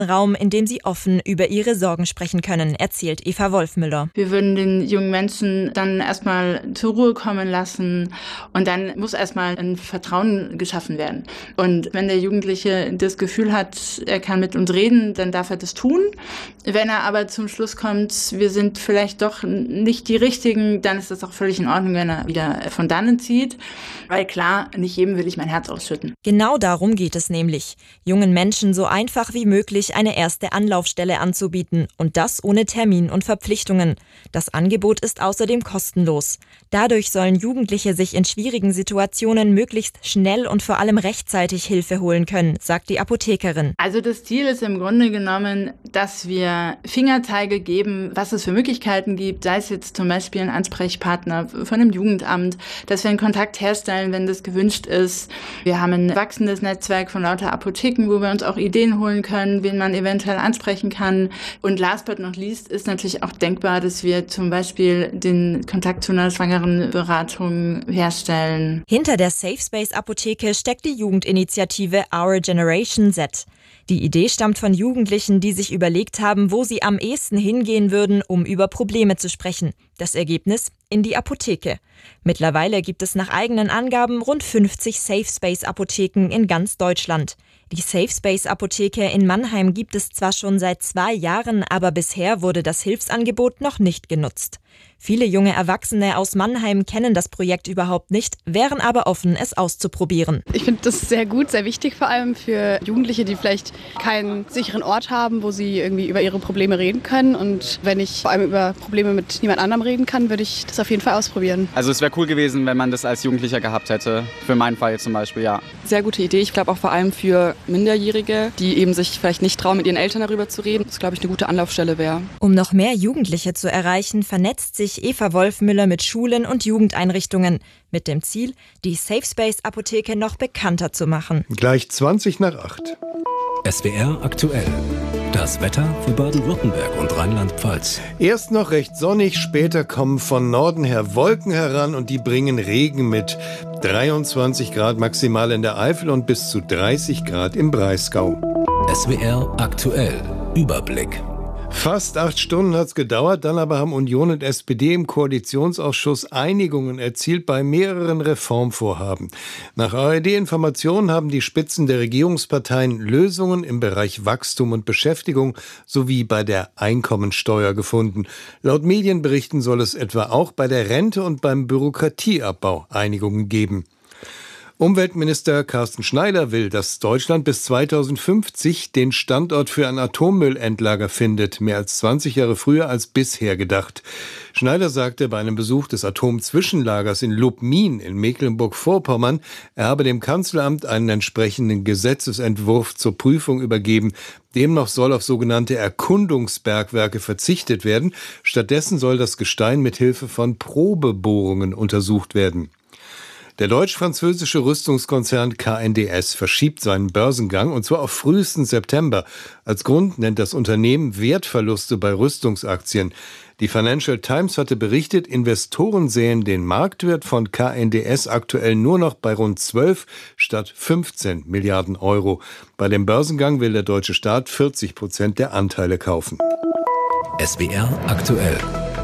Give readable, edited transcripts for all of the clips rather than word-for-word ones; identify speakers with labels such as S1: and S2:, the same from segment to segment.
S1: Raum, in dem sie offen über ihre Sorgen sprechen können, erzählt Eva Wolfmüller.
S2: Wir würden den jungen Menschen dann erstmal zur Ruhe kommen lassen und dann muss erstmal ein Vertrauen geschaffen werden. Und wenn der Jugendliche das Gefühl hat, er kann mit uns reden, dann darf er das tun. Wenn er aber zum Schluss kommt, wir sind vielleicht doch nicht die Richtigen, dann ist das auch völlig in Ordnung, wenn er wieder von dannen zieht. Weil klar, nicht jedem will ich mein Herz ausschütten.
S1: Genau darum geht es nämlich, jungen Menschen so einfach wie möglich eine erste Anlaufstelle anzubieten und das ohne Termin und Verpflichtungen. Das Angebot ist außerdem kostenlos. Dadurch sollen Jugendliche sich in schwierigen Situationen möglichst schnell und vor allem rechtzeitig Hilfe holen können, sagt die Apothekerin.
S2: Also das Ziel ist im Grunde genommen, dass wir Fingerzeige geben, was es für Möglichkeiten gibt, sei es jetzt zum Beispiel ein Ansprechpartner von einem Jugendamt, dass wir einen Kontakt herstellen, wenn das gewünscht ist. Wir haben ein wachsendes Netzwerk von lauter Apotheken, wo wir uns auch Ideen holen können, wen man eventuell ansprechen kann. Und last but not least ist natürlich auch denkbar, dass wir zum Beispiel den Kontakt zu einer Schwangerenberatung herstellen.
S1: Hinter der Safe Space Apotheke steckt die Jugendinitiative Our Generation Z. Die Idee stammt von Jugendlichen, die sich überlegt haben, wo sie am ehesten hingehen würden, um über Probleme zu sprechen. Das Ergebnis? In die Apotheke. Mittlerweile gibt es nach eigenen Angaben rund 50 Safe Space Apotheken in ganz Deutschland. Die Safe Space Apotheke in Mannheim gibt es zwar schon seit 2 Jahren, aber bisher wurde das Hilfsangebot noch nicht genutzt. Viele junge Erwachsene aus Mannheim kennen das Projekt überhaupt nicht, wären aber offen, es auszuprobieren.
S3: Ich finde das sehr gut, sehr wichtig, vor allem für Jugendliche, die vielleicht keinen sicheren Ort haben, wo sie irgendwie über ihre Probleme reden können. Und wenn ich vor allem über Probleme mit niemand anderem reden kann, würde ich das auf jeden Fall ausprobieren.
S4: Also es wäre cool gewesen, wenn man das als Jugendlicher gehabt hätte. Für meinen Fall jetzt zum Beispiel, ja.
S5: Sehr gute Idee. Ich glaube auch vor allem für Minderjährige, die eben sich vielleicht nicht trauen, mit ihren Eltern darüber zu reden. Das, glaube ich, eine gute Anlaufstelle wäre.
S1: Um noch mehr Jugendliche zu erreichen, vernetzt sich Eva Wolfmüller mit Schulen und Jugendeinrichtungen. Mit dem Ziel, die Safe Space Apotheke noch bekannter zu machen.
S6: Gleich 7:20.
S7: SWR aktuell. Das Wetter für Baden-Württemberg und Rheinland-Pfalz.
S6: Erst noch recht sonnig, später kommen von Norden her Wolken heran und die bringen Regen mit. 23 Grad maximal in der Eifel und bis zu 30 Grad im Breisgau.
S7: SWR aktuell. Überblick.
S6: Fast 8 Stunden hat's gedauert, dann aber haben Union und SPD im Koalitionsausschuss Einigungen erzielt bei mehreren Reformvorhaben. Nach ARD-Informationen haben die Spitzen der Regierungsparteien Lösungen im Bereich Wachstum und Beschäftigung sowie bei der Einkommensteuer gefunden. Laut Medienberichten soll es etwa auch bei der Rente und beim Bürokratieabbau Einigungen geben. Umweltminister Carsten Schneider will, dass Deutschland bis 2050 den Standort für ein Atommüllendlager findet, mehr als 20 Jahre früher als bisher gedacht. Schneider sagte bei einem Besuch des Atomzwischenlagers in Lubmin in Mecklenburg-Vorpommern, er habe dem Kanzleramt einen entsprechenden Gesetzesentwurf zur Prüfung übergeben. Demnach soll auf sogenannte Erkundungsbergwerke verzichtet werden. Stattdessen soll das Gestein mit Hilfe von Probebohrungen untersucht werden. Der deutsch-französische Rüstungskonzern KNDS verschiebt seinen Börsengang und zwar auf frühesten September. Als Grund nennt das Unternehmen Wertverluste bei Rüstungsaktien. Die Financial Times hatte berichtet, Investoren sehen den Marktwert von KNDS aktuell nur noch bei rund 12 statt 15 Milliarden Euro. Bei dem Börsengang will der deutsche Staat 40% der Anteile kaufen.
S7: SWR aktuell.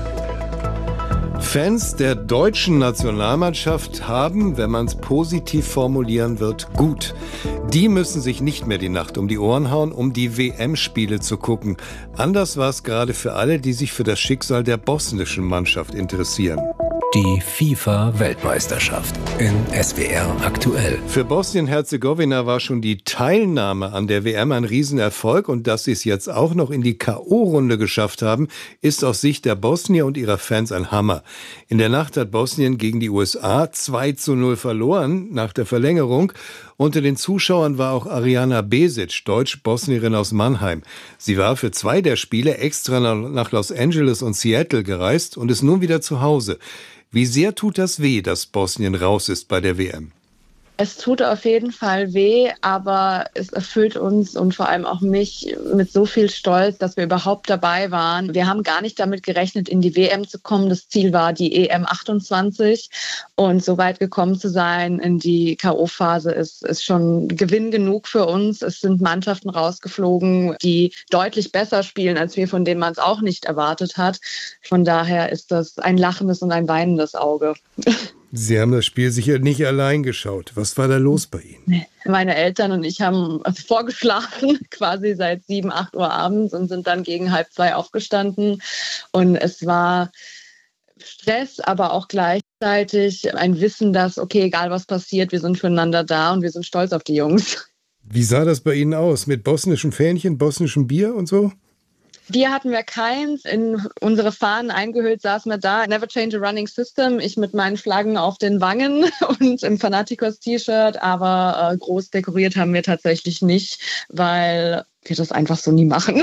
S6: Fans der deutschen Nationalmannschaft haben, wenn man es positiv formulieren wird, gut. Die müssen sich nicht mehr die Nacht um die Ohren hauen, um die WM-Spiele zu gucken. Anders war es gerade für alle, die sich für das Schicksal der bosnischen Mannschaft interessieren.
S7: Die FIFA-Weltmeisterschaft in SWR aktuell.
S6: Für Bosnien-Herzegowina war schon die Teilnahme an der WM ein Riesenerfolg und dass sie es jetzt auch noch in die K.O.-Runde geschafft haben, ist aus Sicht der Bosnier und ihrer Fans ein Hammer. In der Nacht hat Bosnien gegen die USA 2:0 verloren nach der Verlängerung. Unter den Zuschauern war auch Ariana Besic, Deutsch-Bosnierin aus Mannheim. Sie war für 2 der Spiele extra nach Los Angeles und Seattle gereist und ist nun wieder zu Hause. Wie sehr tut das weh, dass Bosnien raus ist bei der WM?
S8: Es tut auf jeden Fall weh, aber es erfüllt uns und vor allem auch mich mit so viel Stolz, dass wir überhaupt dabei waren. Wir haben gar nicht damit gerechnet, in die WM zu kommen. Das Ziel war die EM 28 und so weit gekommen zu sein in die K.O.-Phase ist schon Gewinn genug für uns. Es sind Mannschaften rausgeflogen, die deutlich besser spielen, als wir, von denen man es auch nicht erwartet hat. Von daher ist das ein lachendes und ein weinendes Auge.
S6: Sie haben das Spiel sicher nicht allein geschaut. Was war da los bei Ihnen?
S8: Meine Eltern und ich haben vorgeschlafen, quasi seit 7, 8 Uhr abends und sind dann gegen 1:30 aufgestanden. Und es war Stress, aber auch gleichzeitig ein Wissen, dass, okay, egal was passiert, wir sind füreinander da und wir sind stolz auf die Jungs.
S6: Wie sah das bei Ihnen aus? Mit bosnischen Fähnchen, bosnischem Bier und so?
S8: Bier hatten wir keins. In unsere Fahnen eingehüllt saßen wir da. Never change a running system. Ich mit meinen Flaggen auf den Wangen und im Fanaticos-T-Shirt. Aber groß dekoriert haben wir tatsächlich nicht, weil wir das einfach so nie machen.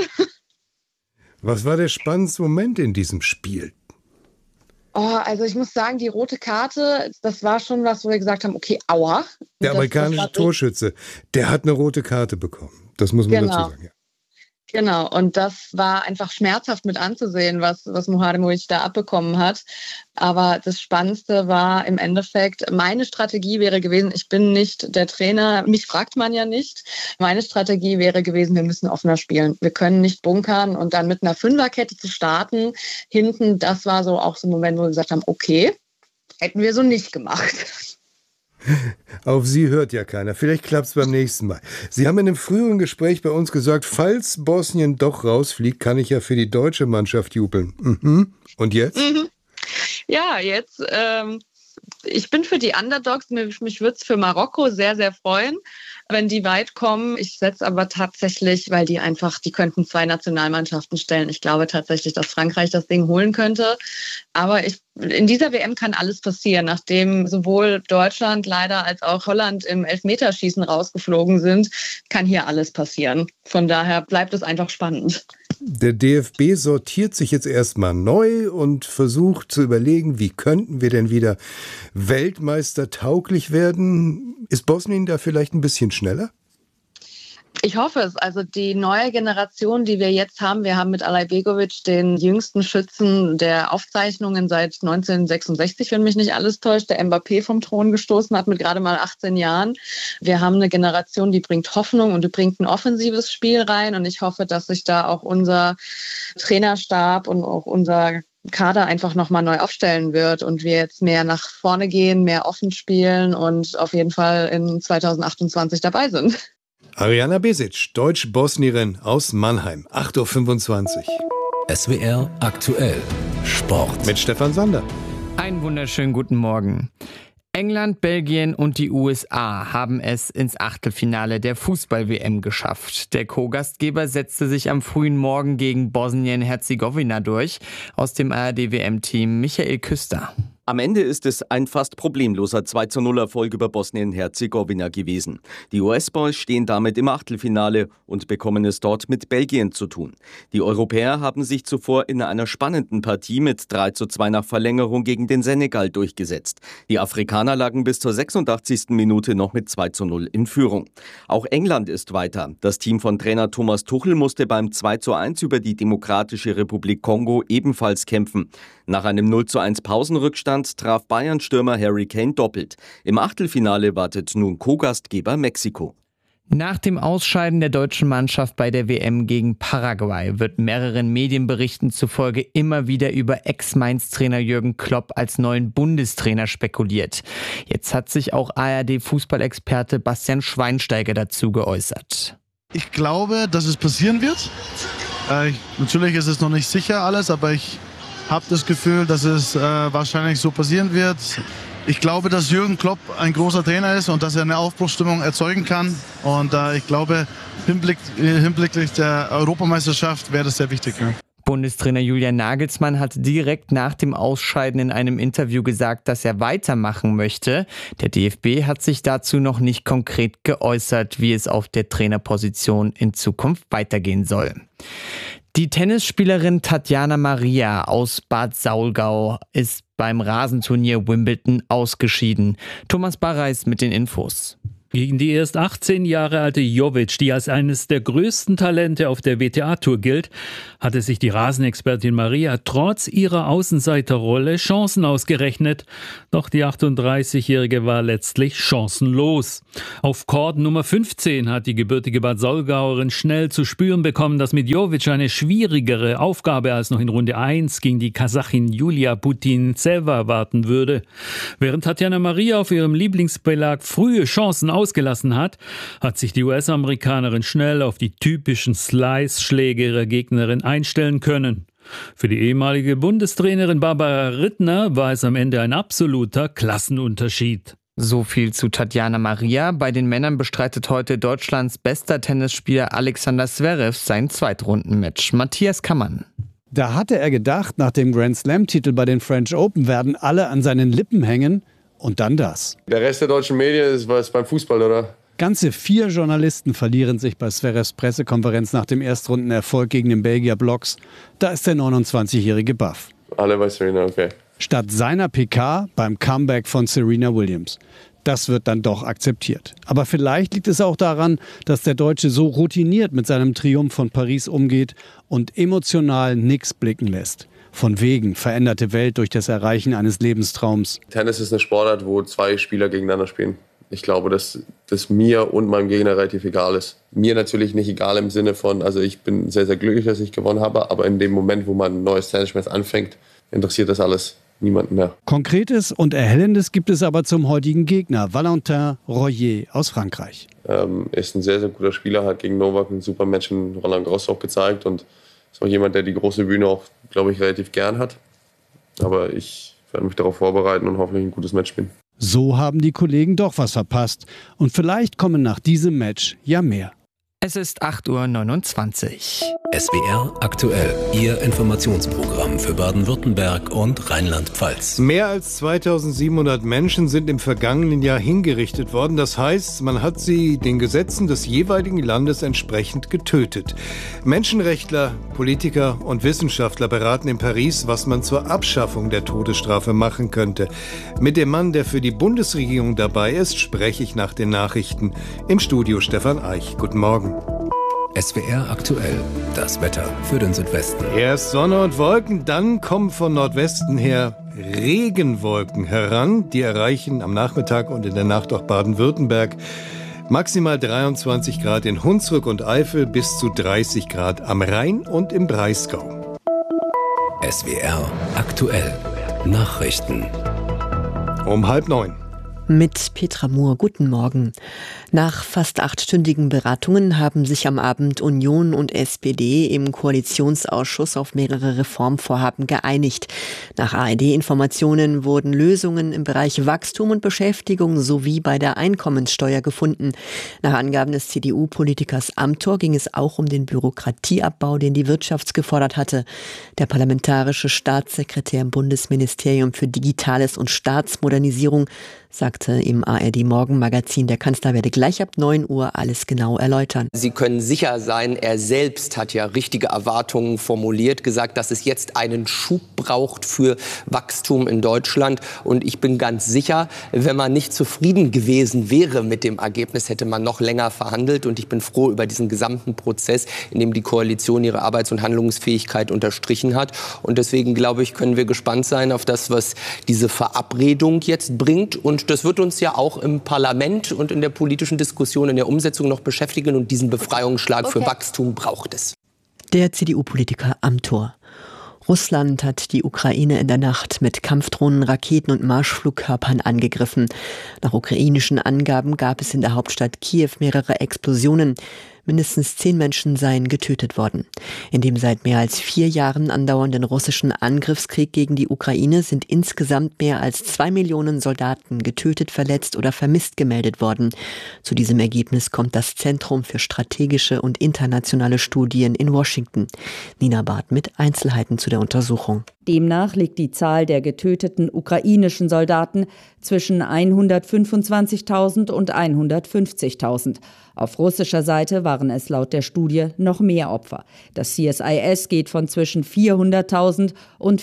S6: Was war der spannendste Moment in diesem Spiel?
S8: Also ich muss sagen, die rote Karte, das war schon was, wo wir gesagt haben, okay, aua.
S6: Der amerikanische Torschütze, der hat eine rote Karte bekommen. Das muss man dazu sagen, ja.
S8: Genau, und das war einfach schmerzhaft mit anzusehen, was Muharremov da abbekommen hat. Aber das Spannendste war im Endeffekt, meine Strategie wäre gewesen, ich bin nicht der Trainer, mich fragt man ja nicht. Meine Strategie wäre gewesen, wir müssen offener spielen. Wir können nicht bunkern und dann mit einer Fünferkette zu starten. Hinten, das war so auch so ein Moment, wo wir gesagt haben, okay, hätten wir so nicht gemacht.
S6: Auf Sie hört ja keiner. Vielleicht klappt es beim nächsten Mal. Sie haben in einem früheren Gespräch bei uns gesagt, falls Bosnien doch rausfliegt, kann ich ja für die deutsche Mannschaft jubeln. Mhm. Und jetzt?
S8: Ja, jetzt, ich bin für die Underdogs. Mich würde es für Marokko sehr, sehr freuen, wenn die weit kommen. Ich setze aber tatsächlich, weil die könnten 2 Nationalmannschaften stellen. Ich glaube tatsächlich, dass Frankreich das Ding holen könnte. Aber in dieser WM kann alles passieren, nachdem sowohl Deutschland leider als auch Holland im Elfmeterschießen rausgeflogen sind, kann hier alles passieren. Von daher bleibt es einfach spannend.
S6: Der DFB sortiert sich jetzt erstmal neu und versucht zu überlegen, wie könnten wir denn wieder Weltmeister tauglich werden? Ist Bosnien da vielleicht ein bisschen schneller?
S8: Ich hoffe es. Also die neue Generation, die wir jetzt haben, wir haben mit Alajbegovic den jüngsten Schützen der Aufzeichnungen seit 1966, wenn mich nicht alles täuscht, der Mbappé vom Thron gestoßen hat mit gerade mal 18 Jahren. Wir haben eine Generation, die bringt Hoffnung und die bringt ein offensives Spiel rein. Und ich hoffe, dass sich da auch unser Trainerstab und auch unser Kader einfach nochmal neu aufstellen wird und wir jetzt mehr nach vorne gehen, mehr offen spielen und auf jeden Fall in 2028 dabei sind.
S6: Ariana Besic, Deutsch-Bosnierin aus Mannheim, 8:25 Uhr.
S7: SWR aktuell Sport.
S6: Mit Stefan Sander.
S9: Einen wunderschönen guten Morgen. England, Belgien und die USA haben es ins Achtelfinale der Fußball-WM geschafft. Der Co-Gastgeber setzte sich am frühen Morgen gegen Bosnien-Herzegowina durch. Aus dem ARD-WM-Team Michael Küster.
S10: Am Ende ist es ein fast problemloser 2:0-Erfolg über Bosnien-Herzegowina gewesen. Die US-Boys stehen damit im Achtelfinale und bekommen es dort mit Belgien zu tun. Die Europäer haben sich zuvor in einer spannenden Partie mit 3:2 nach Verlängerung gegen den Senegal durchgesetzt. Die Afrikaner lagen bis zur 86. Minute noch mit 2:0 in Führung. Auch England ist weiter. Das Team von Trainer Thomas Tuchel musste beim 2:1 über die Demokratische Republik Kongo ebenfalls kämpfen. Nach einem 0:1 Pausenrückstand traf Bayern-Stürmer Harry Kane doppelt. Im Achtelfinale wartet nun Co-Gastgeber Mexiko.
S9: Nach dem Ausscheiden der deutschen Mannschaft bei der WM gegen Paraguay wird mehreren Medienberichten zufolge immer wieder über Ex-Mainz-Trainer Jürgen Klopp als neuen Bundestrainer spekuliert. Jetzt hat sich auch ARD-Fußballexperte Bastian Schweinsteiger dazu geäußert.
S11: Ich glaube, dass es passieren wird. Natürlich ist es noch nicht sicher alles, aber ich habe das Gefühl, dass es wahrscheinlich so passieren wird. Ich glaube, dass Jürgen Klopp ein großer Trainer ist und dass er eine Aufbruchsstimmung erzeugen kann. Und ich glaube, hinblicklich der Europameisterschaft wäre das sehr wichtig. Ja.
S9: Bundestrainer Julian Nagelsmann hat direkt nach dem Ausscheiden in einem Interview gesagt, dass er weitermachen möchte. Der DFB hat sich dazu noch nicht konkret geäußert, wie es auf der Trainerposition in Zukunft weitergehen soll. Die Tennisspielerin Tatjana Maria aus Bad Saulgau ist beim Rasenturnier Wimbledon ausgeschieden. Thomas Barreis mit den Infos.
S12: Gegen die erst 18 Jahre alte Jovic, die als eines der größten Talente auf der WTA-Tour gilt, hatte sich die Rasenexpertin Maria trotz ihrer Außenseiterrolle Chancen ausgerechnet. Doch die 38-Jährige war letztlich chancenlos. Auf Court Nummer 15 hat die gebürtige Bad Saulgauerin schnell zu spüren bekommen, dass mit Jovic eine schwierigere Aufgabe als noch in Runde 1 gegen die Kasachin Julia Putintseva warten würde. Während Tatjana Maria auf ihrem Lieblingsbelag frühe Chancen ausgelassen hat, hat sich die US-Amerikanerin schnell auf die typischen Slice-Schläge ihrer Gegnerin einstellen können. Für die ehemalige Bundestrainerin Barbara Rittner war es am Ende ein absoluter Klassenunterschied.
S9: So viel zu Tatjana Maria. Bei den Männern bestreitet heute Deutschlands bester Tennisspieler Alexander Zverev sein Zweitrundenmatch. Matthias Kammann.
S13: Da hatte er gedacht, nach dem Grand-Slam-Titel bei den French Open werden alle an seinen Lippen hängen. Und dann das.
S14: Der Rest der deutschen Medien ist was beim Fußball, oder?
S13: Ganze 4 Journalisten verlieren sich bei Zverevs Pressekonferenz nach dem Erstrundenerfolg gegen den Belgier Blocks. Da ist der 29-jährige baff.
S14: Alle bei Serena, okay.
S13: Statt seiner PK beim Comeback von Serena Williams. Das wird dann doch akzeptiert. Aber vielleicht liegt es auch daran, dass der Deutsche so routiniert mit seinem Triumph von Paris umgeht und emotional nichts blicken lässt. Von wegen veränderte Welt durch das Erreichen eines Lebenstraums.
S14: Tennis ist eine Sportart, wo 2 Spieler gegeneinander spielen. Ich glaube, dass das mir und meinem Gegner relativ egal ist. Mir natürlich nicht egal im Sinne von, also ich bin sehr, sehr glücklich, dass ich gewonnen habe, aber in dem Moment, wo man ein neues Tennismatch anfängt, interessiert das alles niemanden mehr.
S13: Konkretes und Erhellendes gibt es aber zum heutigen Gegner, Valentin Royer aus Frankreich.
S14: Ist ein sehr, sehr guter Spieler, hat gegen Novak ein super Match in Roland Garros auch gezeigt und ist auch jemand, der die große Bühne auch, glaube ich, relativ gern hat. Aber ich werde mich darauf vorbereiten und hoffentlich ein gutes Match spielen.
S13: So haben die Kollegen doch was verpasst. Und vielleicht kommen nach diesem Match ja mehr.
S9: Es ist 8:29 Uhr.
S7: SWR aktuell, Ihr Informationsprogramm für Baden-Württemberg und Rheinland-Pfalz.
S6: Mehr als 2700 Menschen sind im vergangenen Jahr hingerichtet worden. Das heißt, man hat sie den Gesetzen des jeweiligen Landes entsprechend getötet. Menschenrechtler, Politiker und Wissenschaftler beraten in Paris, was man zur Abschaffung der Todesstrafe machen könnte. Mit dem Mann, der für die Bundesregierung dabei ist, spreche ich nach den Nachrichten. Im Studio Stefan Eich. Guten Morgen.
S7: SWR aktuell, das Wetter für den Südwesten.
S6: Erst Sonne und Wolken, dann kommen von Nordwesten her Regenwolken heran. Die erreichen am Nachmittag und in der Nacht auch Baden-Württemberg. Maximal 23 Grad in Hunsrück und Eifel, bis zu 30 Grad am Rhein und im Breisgau.
S7: SWR aktuell, Nachrichten.
S6: Um 8:30.
S15: Mit Petra Mohr, guten Morgen. Nach fast 8-stündigen Beratungen haben sich am Abend Union und SPD im Koalitionsausschuss auf mehrere Reformvorhaben geeinigt. Nach ARD-Informationen wurden Lösungen im Bereich Wachstum und Beschäftigung sowie bei der Einkommenssteuer gefunden. Nach Angaben des CDU-Politikers Amthor ging es auch um den Bürokratieabbau, den die Wirtschaft gefordert hatte. Der parlamentarische Staatssekretär im Bundesministerium für Digitales und Staatsmodernisierung sagte im ARD-Morgenmagazin, der Kanzler werde gleich ab 9 Uhr alles genau erläutern.
S16: Sie können sicher sein, er selbst hat ja richtige Erwartungen formuliert, gesagt, dass es jetzt einen Schub braucht für Wachstum in Deutschland. Und ich bin ganz sicher, wenn man nicht zufrieden gewesen wäre mit dem Ergebnis, hätte man noch länger verhandelt. Und ich bin froh über diesen gesamten Prozess, in dem die Koalition ihre Arbeits- und Handlungsfähigkeit unterstrichen hat. Und deswegen, glaube ich, können wir gespannt sein auf das, was diese Verabredung jetzt bringt. Und das wird uns ja auch im Parlament und in der politischen Diskussion, in der Umsetzung noch beschäftigen. Und diesen Befreiungsschlag für Wachstum braucht es.
S15: Der CDU-Politiker Amthor. Russland hat die Ukraine in der Nacht mit Kampfdrohnen, Raketen und Marschflugkörpern angegriffen. Nach ukrainischen Angaben gab es in der Hauptstadt Kiew mehrere Explosionen. Mindestens 10 Menschen seien getötet worden. In dem seit mehr als 4 Jahren andauernden russischen Angriffskrieg gegen die Ukraine sind insgesamt mehr als 2 Millionen Soldaten getötet, verletzt oder vermisst gemeldet worden. Zu diesem Ergebnis kommt das Zentrum für strategische und internationale Studien in Washington. Nina Barth mit Einzelheiten zu der Untersuchung.
S17: Demnach liegt die Zahl der getöteten ukrainischen Soldaten zwischen 125.000 und 150.000. Auf russischer Seite waren es laut der Studie noch mehr Opfer. Das CSIS geht von zwischen 400.000 und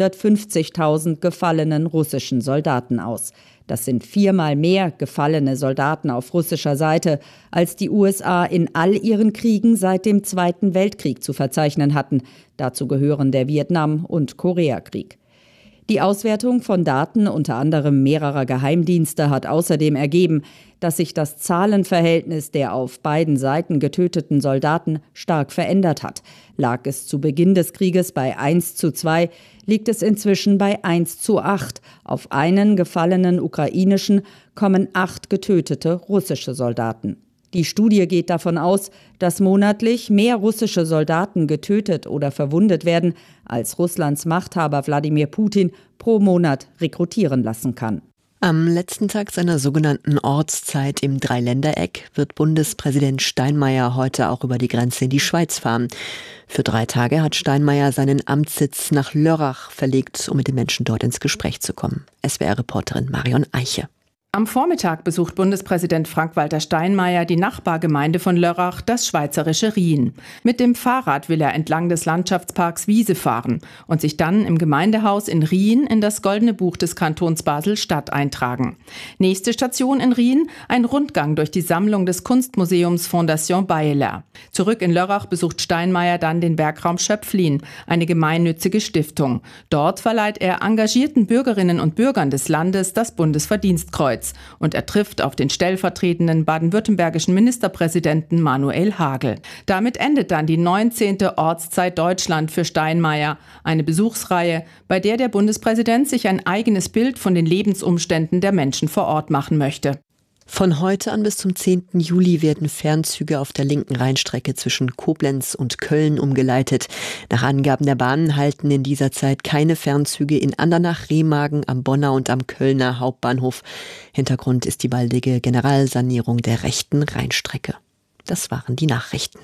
S17: 450.000 gefallenen russischen Soldaten aus. Das sind 4-mal mehr gefallene Soldaten auf russischer Seite, als die USA in all ihren Kriegen seit dem Zweiten Weltkrieg zu verzeichnen hatten. Dazu gehören der Vietnam- und Koreakrieg. Die Auswertung von Daten unter anderem mehrerer Geheimdienste hat außerdem ergeben, dass sich das Zahlenverhältnis der auf beiden Seiten getöteten Soldaten stark verändert hat. Lag es zu Beginn des Krieges bei 1:2, liegt es inzwischen bei 1:8. Auf einen gefallenen ukrainischen kommen 8 getötete russische Soldaten. Die Studie geht davon aus, dass monatlich mehr russische Soldaten getötet oder verwundet werden, als Russlands Machthaber Wladimir Putin pro Monat rekrutieren lassen kann.
S15: Am letzten Tag seiner sogenannten Ortszeit im Dreiländereck wird Bundespräsident Steinmeier heute auch über die Grenze in die Schweiz fahren. Für 3 Tage hat Steinmeier seinen Amtssitz nach Lörrach verlegt, um mit den Menschen dort ins Gespräch zu kommen. SWR-Reporterin Marion Eiche.
S18: Am Vormittag besucht Bundespräsident Frank-Walter Steinmeier die Nachbargemeinde von Lörrach, das schweizerische Rien. Mit dem Fahrrad will er entlang des Landschaftsparks Wiese fahren und sich dann im Gemeindehaus in Rien in das Goldene Buch des Kantons Basel-Stadt eintragen. Nächste Station in Rien, ein Rundgang durch die Sammlung des Kunstmuseums Fondation Baeler. Zurück in Lörrach besucht Steinmeier dann den Werkraum Schöpflin, eine gemeinnützige Stiftung. Dort verleiht er engagierten Bürgerinnen und Bürgern des Landes das Bundesverdienstkreuz. Und er trifft auf den stellvertretenden baden-württembergischen Ministerpräsidenten Manuel Hagel. Damit endet dann die 19. Ortszeit Deutschland für Steinmeier, eine Besuchsreihe, bei der der Bundespräsident sich ein eigenes Bild von den Lebensumständen der Menschen vor Ort machen möchte.
S15: Von heute an bis zum 10. Juli werden Fernzüge auf der linken Rheinstrecke zwischen Koblenz und Köln umgeleitet. Nach Angaben der Bahn halten in dieser Zeit keine Fernzüge in Andernach, Remagen, am Bonner und am Kölner Hauptbahnhof. Hintergrund ist die baldige Generalsanierung der rechten Rheinstrecke. Das waren die Nachrichten.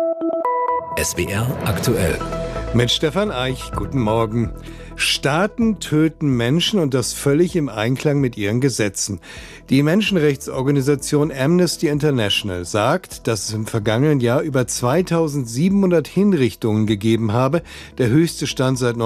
S7: SWR aktuell.
S6: Mit Stefan Eich, guten Morgen. Staaten töten Menschen und das völlig im Einklang mit ihren Gesetzen. Die Menschenrechtsorganisation Amnesty International sagt, dass es im vergangenen Jahr über 2700 Hinrichtungen gegeben habe, der höchste Stand seit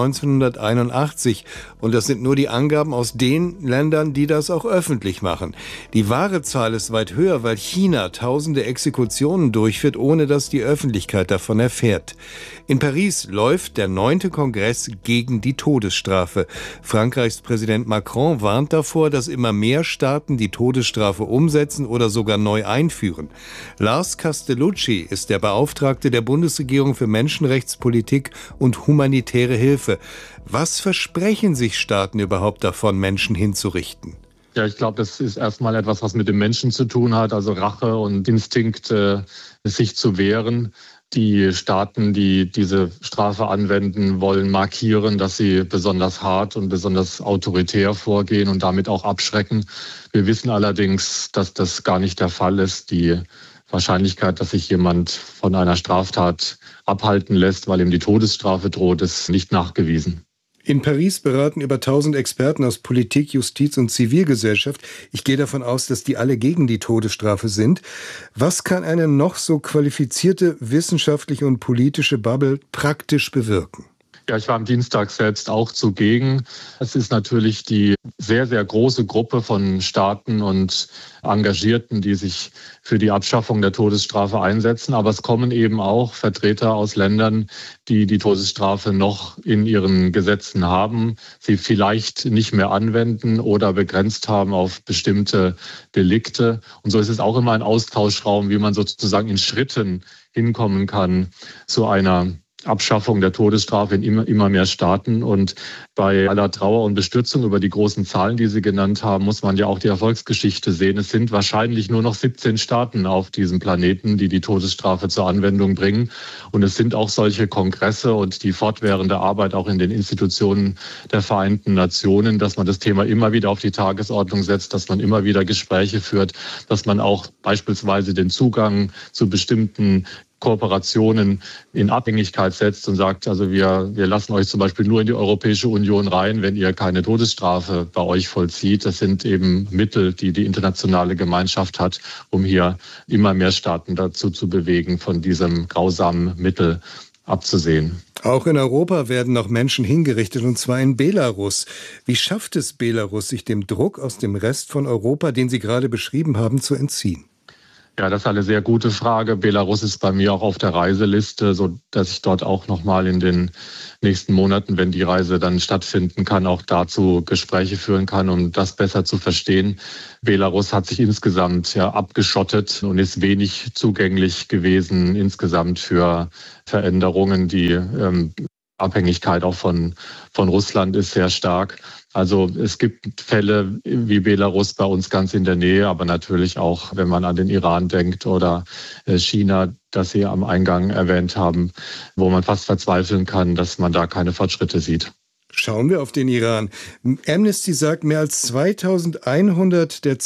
S6: 1981. Und das sind nur die Angaben aus den Ländern, die das auch öffentlich machen. Die wahre Zahl ist weit höher, weil China tausende Exekutionen durchführt, ohne dass die Öffentlichkeit davon erfährt. In Paris läuft der 9. Kongress gegen die Todesstrafe. Frankreichs Präsident Macron warnt davor, dass immer mehr Staaten die Todesstrafe umsetzen oder sogar neu einführen. Lars Castellucci ist der Beauftragte der Bundesregierung für Menschenrechtspolitik und humanitäre Hilfe. Was versprechen sich Staaten überhaupt davon, Menschen hinzurichten?
S19: Ja, ich glaube, das ist erstmal etwas, was mit dem Menschen zu tun hat, also Rache und Instinkt, sich zu wehren. Die Staaten, die diese Strafe anwenden, wollen markieren, dass sie besonders hart und besonders autoritär vorgehen und damit auch abschrecken. Wir wissen allerdings, dass das gar nicht der Fall ist. Die Wahrscheinlichkeit, dass sich jemand von einer Straftat abhalten lässt, weil ihm die Todesstrafe droht, ist nicht nachgewiesen.
S6: In Paris beraten über 1000 Experten aus Politik, Justiz und Zivilgesellschaft. Ich gehe davon aus, dass die alle gegen die Todesstrafe sind. Was kann eine noch so qualifizierte wissenschaftliche und politische Bubble praktisch bewirken?
S19: Ja, ich war am Dienstag selbst auch zugegen. Es ist natürlich die sehr, sehr große Gruppe von Staaten und Engagierten, die sich für die Abschaffung der Todesstrafe einsetzen. Aber es kommen eben auch Vertreter aus Ländern, die die Todesstrafe noch in ihren Gesetzen haben, sie vielleicht nicht mehr anwenden oder begrenzt haben auf bestimmte Delikte. Und so ist es auch immer ein Austauschraum, wie man sozusagen in Schritten hinkommen kann zu einer Abschaffung der Todesstrafe in immer mehr Staaten. Und bei aller Trauer und Bestürzung über die großen Zahlen, die Sie genannt haben, muss man ja auch die Erfolgsgeschichte sehen. Es sind wahrscheinlich nur noch 17 Staaten auf diesem Planeten, die die Todesstrafe zur Anwendung bringen. Und es sind auch solche Kongresse und die fortwährende Arbeit auch in den Institutionen der Vereinten Nationen, dass man das Thema immer wieder auf die Tagesordnung setzt, dass man immer wieder Gespräche führt, dass man auch beispielsweise den Zugang zu bestimmten Kooperationen in Abhängigkeit setzt und sagt, also wir lassen euch zum Beispiel nur in die Europäische Union rein, wenn ihr keine Todesstrafe bei euch vollzieht. Das sind eben Mittel, die die internationale Gemeinschaft hat, um hier immer mehr Staaten dazu zu bewegen, von diesem grausamen Mittel abzusehen.
S6: Auch in Europa werden noch Menschen hingerichtet, und zwar in Belarus. Wie schafft es Belarus, sich dem Druck aus dem Rest von Europa, den Sie gerade beschrieben haben, zu entziehen?
S19: Ja, das ist eine sehr gute Frage. Belarus ist bei mir auch auf der Reiseliste, so dass ich dort auch noch mal in den nächsten Monaten, wenn die Reise dann stattfinden kann, auch dazu Gespräche führen kann, um das besser zu verstehen. Belarus hat sich insgesamt abgeschottet und ist wenig zugänglich gewesen insgesamt für Veränderungen. Die Abhängigkeit auch von Russland ist sehr stark. Also es gibt Fälle wie Belarus bei uns ganz in der Nähe, aber natürlich auch, wenn man an den Iran denkt oder China, das Sie am Eingang erwähnt haben, wo man fast verzweifeln kann, dass man da keine Fortschritte sieht.
S6: Schauen wir auf den Iran. Amnesty sagt, mehr als 2100 der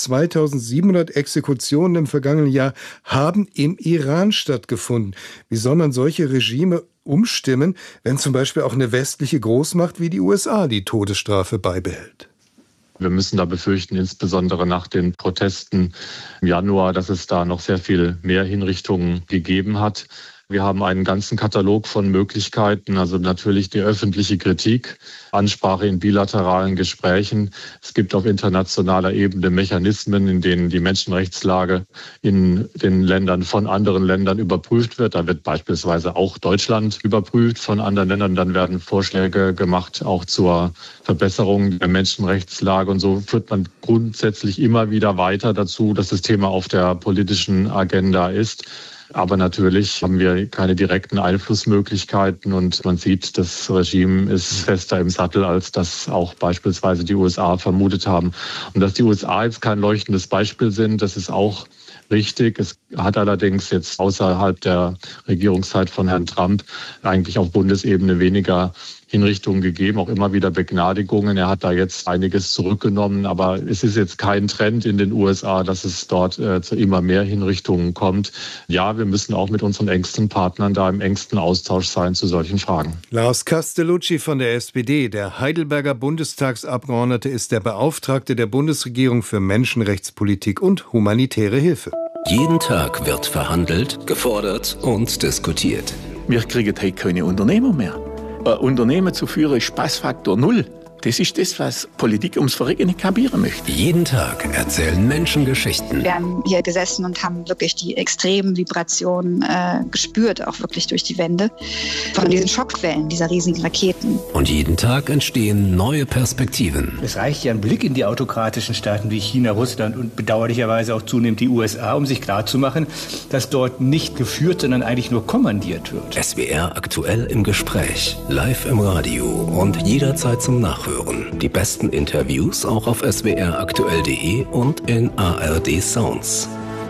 S6: 2700 Exekutionen im vergangenen Jahr haben im Iran stattgefunden. Wie soll man solche Regime umstimmen, wenn zum Beispiel auch eine westliche Großmacht wie die USA die Todesstrafe beibehält?
S19: Wir müssen da befürchten, insbesondere nach den Protesten im Januar, dass es da noch sehr viel mehr Hinrichtungen gegeben hat. Wir haben einen ganzen Katalog von Möglichkeiten, also natürlich die öffentliche Kritik, Ansprache in bilateralen Gesprächen. Es gibt auf internationaler Ebene Mechanismen, in denen die Menschenrechtslage in den Ländern von anderen Ländern überprüft wird. Da wird beispielsweise auch Deutschland überprüft von anderen Ländern. Dann werden Vorschläge gemacht, auch zur Verbesserung der Menschenrechtslage. Und so führt man grundsätzlich immer wieder weiter dazu, dass das Thema auf der politischen Agenda ist. Aber natürlich haben wir keine direkten Einflussmöglichkeiten und man sieht, das Regime ist fester im Sattel, als das auch beispielsweise die USA vermutet haben. Und dass die USA jetzt kein leuchtendes Beispiel sind, das ist auch richtig. Es hat allerdings jetzt außerhalb der Regierungszeit von Herrn Trump eigentlich auf Bundesebene weniger Hinrichtungen gegeben, auch immer wieder Begnadigungen. Er hat da jetzt einiges zurückgenommen, aber es ist jetzt kein Trend in den USA, dass es dort zu immer mehr Hinrichtungen kommt. Ja, wir müssen auch mit unseren engsten Partnern da im engsten Austausch sein zu solchen Fragen.
S6: Lars Castellucci von der SPD, der Heidelberger Bundestagsabgeordnete, ist der Beauftragte der Bundesregierung für Menschenrechtspolitik und humanitäre Hilfe.
S7: Jeden Tag wird verhandelt, gefordert und diskutiert.
S20: Wir kriegen heute keine Unternehmer mehr. Ein Unternehmen zu führen ist Spaßfaktor 0. Das ist das, was Politik ums Verrecken nicht kapieren möchte.
S7: Jeden Tag erzählen Menschen Geschichten.
S21: Wir haben hier gesessen und haben wirklich die extremen Vibrationen gespürt, auch wirklich durch die Wände. Von diesen Schockwellen, dieser riesigen Raketen.
S7: Und jeden Tag entstehen neue Perspektiven.
S22: Es reicht ja ein Blick in die autokratischen Staaten wie China, Russland und bedauerlicherweise auch zunehmend die USA, um sich klarzumachen, dass dort nicht geführt, sondern eigentlich nur kommandiert wird.
S7: SWR aktuell im Gespräch, live im Radio und jederzeit zum Nachhören. Die besten Interviews auch auf swraktuell.de und in ARD Sounds.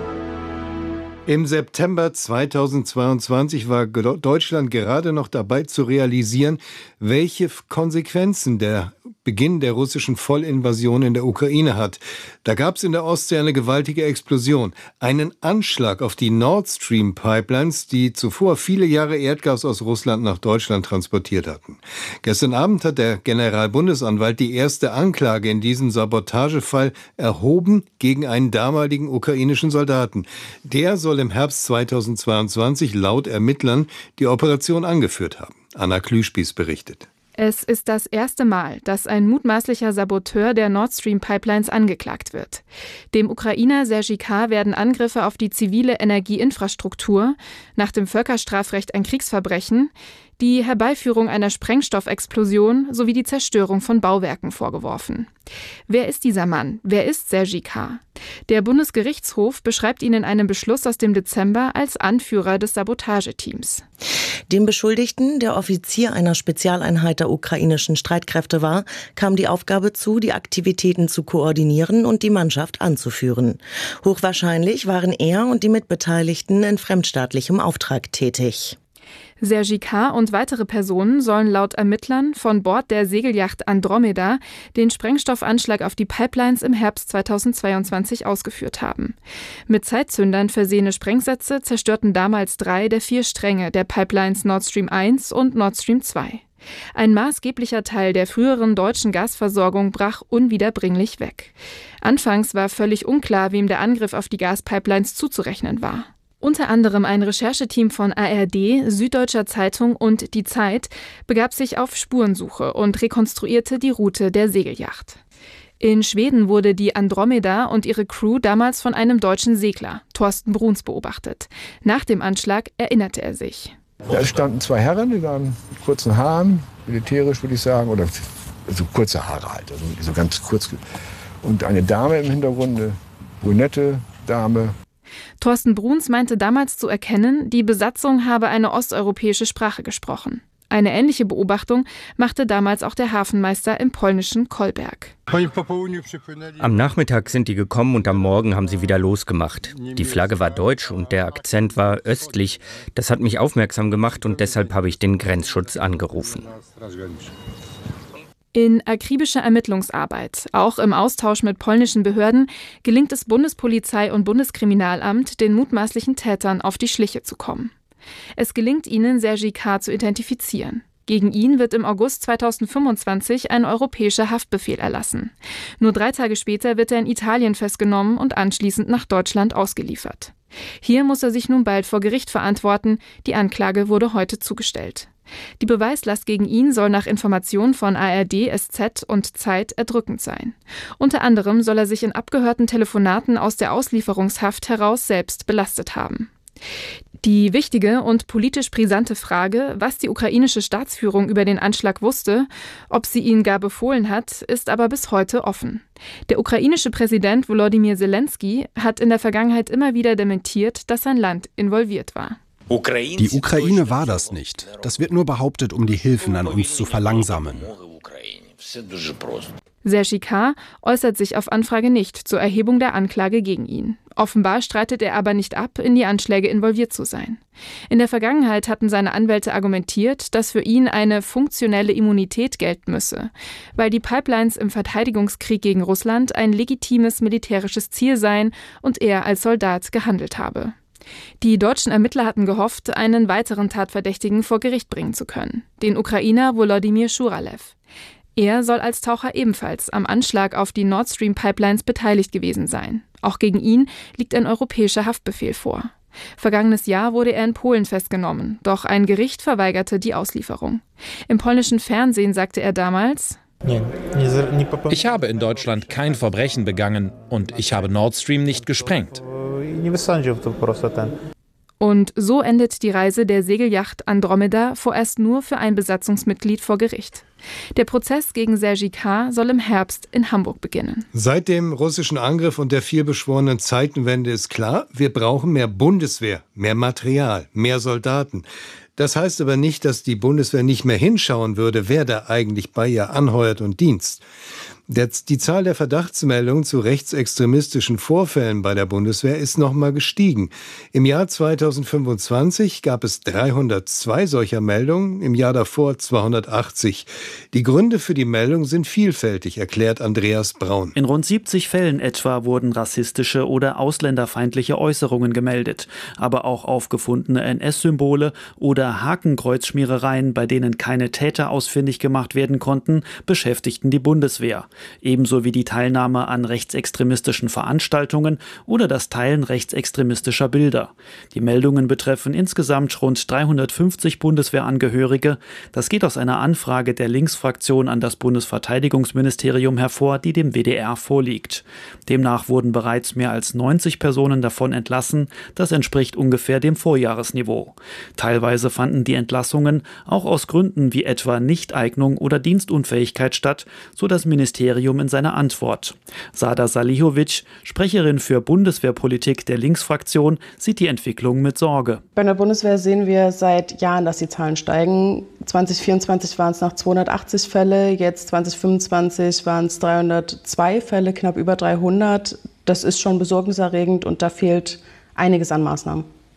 S6: Im September 2022 war Deutschland gerade noch dabei zu realisieren, welche Konsequenzen der Beginn der russischen Vollinvasion in der Ukraine hat. Da gab es in der Ostsee eine gewaltige Explosion, einen Anschlag auf die Nord Stream Pipelines, die zuvor viele Jahre Erdgas aus Russland nach Deutschland transportiert hatten. Gestern Abend hat der Generalbundesanwalt die erste Anklage in diesem Sabotagefall erhoben gegen einen damaligen ukrainischen Soldaten. Der soll im Herbst 2022 laut Ermittlern die Operation angeführt haben. Anna Klüspieß berichtet.
S23: Es ist das erste Mal, dass ein mutmaßlicher Saboteur der Nord Stream Pipelines angeklagt wird. Dem Ukrainer Serhij K. werden Angriffe auf die zivile Energieinfrastruktur, nach dem Völkerstrafrecht ein Kriegsverbrechen, die Herbeiführung einer Sprengstoffexplosion sowie die Zerstörung von Bauwerken vorgeworfen. Wer ist dieser Mann? Wer ist Serhij K.? Der Bundesgerichtshof beschreibt ihn in einem Beschluss aus dem Dezember als Anführer des Sabotageteams.
S24: Dem Beschuldigten, der Offizier einer Spezialeinheit der ukrainischen Streitkräfte war, kam die Aufgabe zu, die Aktivitäten zu koordinieren und die Mannschaft anzuführen. Hochwahrscheinlich waren er und die Mitbeteiligten in fremdstaatlichem Auftrag tätig.
S23: Sergi K. und weitere Personen sollen laut Ermittlern von Bord der Segelyacht Andromeda den Sprengstoffanschlag auf die Pipelines im Herbst 2022 ausgeführt haben. Mit Zeitzündern versehene Sprengsätze zerstörten damals 3 der 4 Stränge der Pipelines Nord Stream 1 und Nord Stream 2. Ein maßgeblicher Teil der früheren deutschen Gasversorgung brach unwiederbringlich weg. Anfangs war völlig unklar, wem der Angriff auf die Gaspipelines zuzurechnen war. Unter anderem ein Rechercheteam von ARD, Süddeutscher Zeitung und Die Zeit begab sich auf Spurensuche und rekonstruierte die Route der Segelyacht. In Schweden wurde die Andromeda und ihre Crew damals von einem deutschen Segler, Thorsten Bruns, beobachtet. Nach dem Anschlag erinnerte er sich.
S2: Da standen 2 Herren, die waren mit kurzen Haaren, militärisch würde ich sagen, oder so kurze Haare halt, also so ganz kurz. Und eine Dame im Hintergrund, eine brünette Dame.
S23: Thorsten Bruns meinte damals zu erkennen, die Besatzung habe eine osteuropäische Sprache gesprochen. Eine ähnliche Beobachtung machte damals auch der Hafenmeister im polnischen Kolberg.
S3: Am Nachmittag sind die gekommen und am Morgen haben sie wieder losgemacht. Die Flagge war deutsch und der Akzent war östlich. Das hat mich aufmerksam gemacht und deshalb habe ich den Grenzschutz angerufen.
S23: In akribischer Ermittlungsarbeit, auch im Austausch mit polnischen Behörden, gelingt es Bundespolizei und Bundeskriminalamt, den mutmaßlichen Tätern auf die Schliche zu kommen. Es gelingt ihnen, Sergi K. zu identifizieren. Gegen ihn wird im August 2025 ein europäischer Haftbefehl erlassen. Nur 3 Tage später wird er in Italien festgenommen und anschließend nach Deutschland ausgeliefert. Hier muss er sich nun bald vor Gericht verantworten. Die Anklage wurde heute zugestellt. Die Beweislast gegen ihn soll nach Informationen von ARD, SZ und Zeit erdrückend sein. Unter anderem soll er sich in abgehörten Telefonaten aus der Auslieferungshaft heraus selbst belastet haben. Die wichtige und politisch brisante Frage, was die ukrainische Staatsführung über den Anschlag wusste, ob sie ihn gar befohlen hat, ist aber bis heute offen. Der ukrainische Präsident Volodymyr Zelensky hat in der Vergangenheit immer wieder dementiert, dass sein Land involviert war.
S4: Die Ukraine war das nicht. Das wird nur behauptet, um die Hilfen an uns zu verlangsamen.
S23: Sergi K. äußert sich auf Anfrage nicht zur Erhebung der Anklage gegen ihn. Offenbar streitet er aber nicht ab, in die Anschläge involviert zu sein. In der Vergangenheit hatten seine Anwälte argumentiert, dass für ihn eine funktionelle Immunität gelten müsse, weil die Pipelines im Verteidigungskrieg gegen Russland ein legitimes militärisches Ziel seien und er als Soldat gehandelt habe. Die deutschen Ermittler hatten gehofft, einen weiteren Tatverdächtigen vor Gericht bringen zu können, den Ukrainer Volodymyr Schuralew. Er soll als Taucher ebenfalls am Anschlag auf die Nord Stream Pipelines beteiligt gewesen sein. Auch gegen ihn liegt ein europäischer Haftbefehl vor. Vergangenes Jahr wurde er in Polen festgenommen, doch ein Gericht verweigerte die Auslieferung. Im polnischen Fernsehen sagte er damals:
S5: Ich habe in Deutschland kein Verbrechen begangen und ich habe Nord Stream nicht gesprengt.
S23: Und so endet die Reise der Segelyacht Andromeda vorerst nur für ein Besatzungsmitglied vor Gericht. Der Prozess gegen Sergi K. soll im Herbst in Hamburg beginnen.
S6: Seit dem russischen Angriff und der vielbeschworenen Zeitenwende ist klar, wir brauchen mehr Bundeswehr, mehr Material, mehr Soldaten. Das heißt aber nicht, dass die Bundeswehr nicht mehr hinschauen würde, wer da eigentlich bei ihr anheuert und dienst. Die Zahl der Verdachtsmeldungen zu rechtsextremistischen Vorfällen bei der Bundeswehr ist nochmal gestiegen. Im Jahr 2025 gab es 302 solcher Meldungen, im Jahr davor 280. Die Gründe für die Meldung sind vielfältig, erklärt Andreas Braun.
S25: In rund 70 Fällen etwa wurden rassistische oder ausländerfeindliche Äußerungen gemeldet, aber auch aufgefundene NS-Symbole oder Hakenkreuzschmierereien, bei denen keine Täter ausfindig gemacht werden konnten, beschäftigten die Bundeswehr. Ebenso wie die Teilnahme an rechtsextremistischen Veranstaltungen oder das Teilen rechtsextremistischer Bilder. Die Meldungen betreffen insgesamt rund 350 Bundeswehrangehörige. Das geht aus einer Anfrage der Linksfraktion an das Bundesverteidigungsministerium hervor, die dem WDR vorliegt. Demnach wurden bereits mehr als 90 Personen davon entlassen. Das entspricht ungefähr dem Vorjahresniveau. Teilweise fanden die Entlassungen auch aus Gründen wie etwa Nichteignung oder Dienstunfähigkeit statt, so das Ministerium in seiner Antwort. Sada Salihovic, Sprecherin für Bundeswehrpolitik der Linksfraktion, sieht die Entwicklung mit Sorge.
S26: Bei der Bundeswehr sehen wir seit Jahren, dass die Zahlen steigen. 2024 waren es noch 280 Fälle, jetzt 2025 waren es 302 Fälle, knapp über 300. Das ist schon besorgniserregend und da fehlt einiges an Maßnahmen.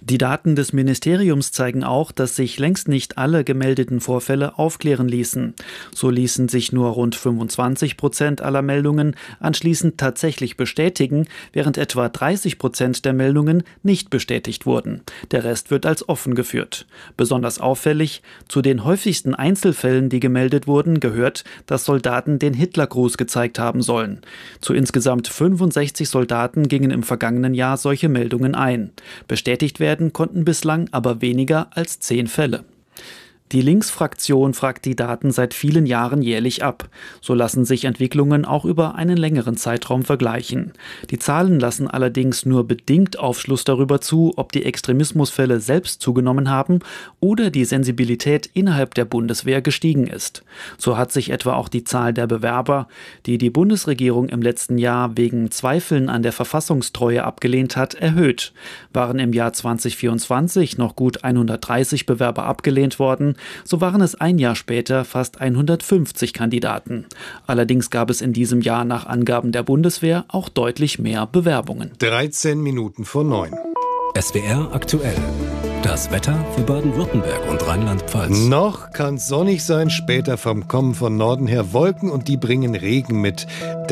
S25: Die Daten des Ministeriums zeigen auch, dass sich längst nicht alle gemeldeten Vorfälle aufklären ließen. So ließen sich nur rund 25% aller Meldungen anschließend tatsächlich bestätigen, während etwa 30% der Meldungen nicht bestätigt wurden. Der Rest wird als offen geführt. Besonders auffällig, zu den häufigsten Einzelfällen, die gemeldet wurden, gehört, dass Soldaten den Hitlergruß gezeigt haben sollen. Zu insgesamt 65 Soldaten gingen im vergangenen Jahr solche Meldungen ein. Bestätigt werden konnten bislang aber weniger als 10 Fälle. Die Linksfraktion fragt die Daten seit vielen Jahren jährlich ab. So lassen sich Entwicklungen auch über einen längeren Zeitraum vergleichen. Die Zahlen lassen allerdings nur bedingt Aufschluss darüber zu, ob die Extremismusfälle selbst zugenommen haben oder die Sensibilität innerhalb der Bundeswehr gestiegen ist. So hat sich etwa auch die Zahl der Bewerber, die die Bundesregierung im letzten Jahr wegen Zweifeln an der Verfassungstreue abgelehnt hat, erhöht. Waren im Jahr 2024 noch gut 130 Bewerber abgelehnt worden, so waren es ein Jahr später fast 150 Kandidaten. Allerdings gab es in diesem Jahr nach Angaben der Bundeswehr auch deutlich mehr Bewerbungen.
S6: 13 Minuten vor 9.
S7: SWR aktuell. Das Wetter für Baden-Württemberg und Rheinland-Pfalz.
S6: Noch kann es sonnig sein, später kommen von Norden her Wolken und die bringen Regen mit.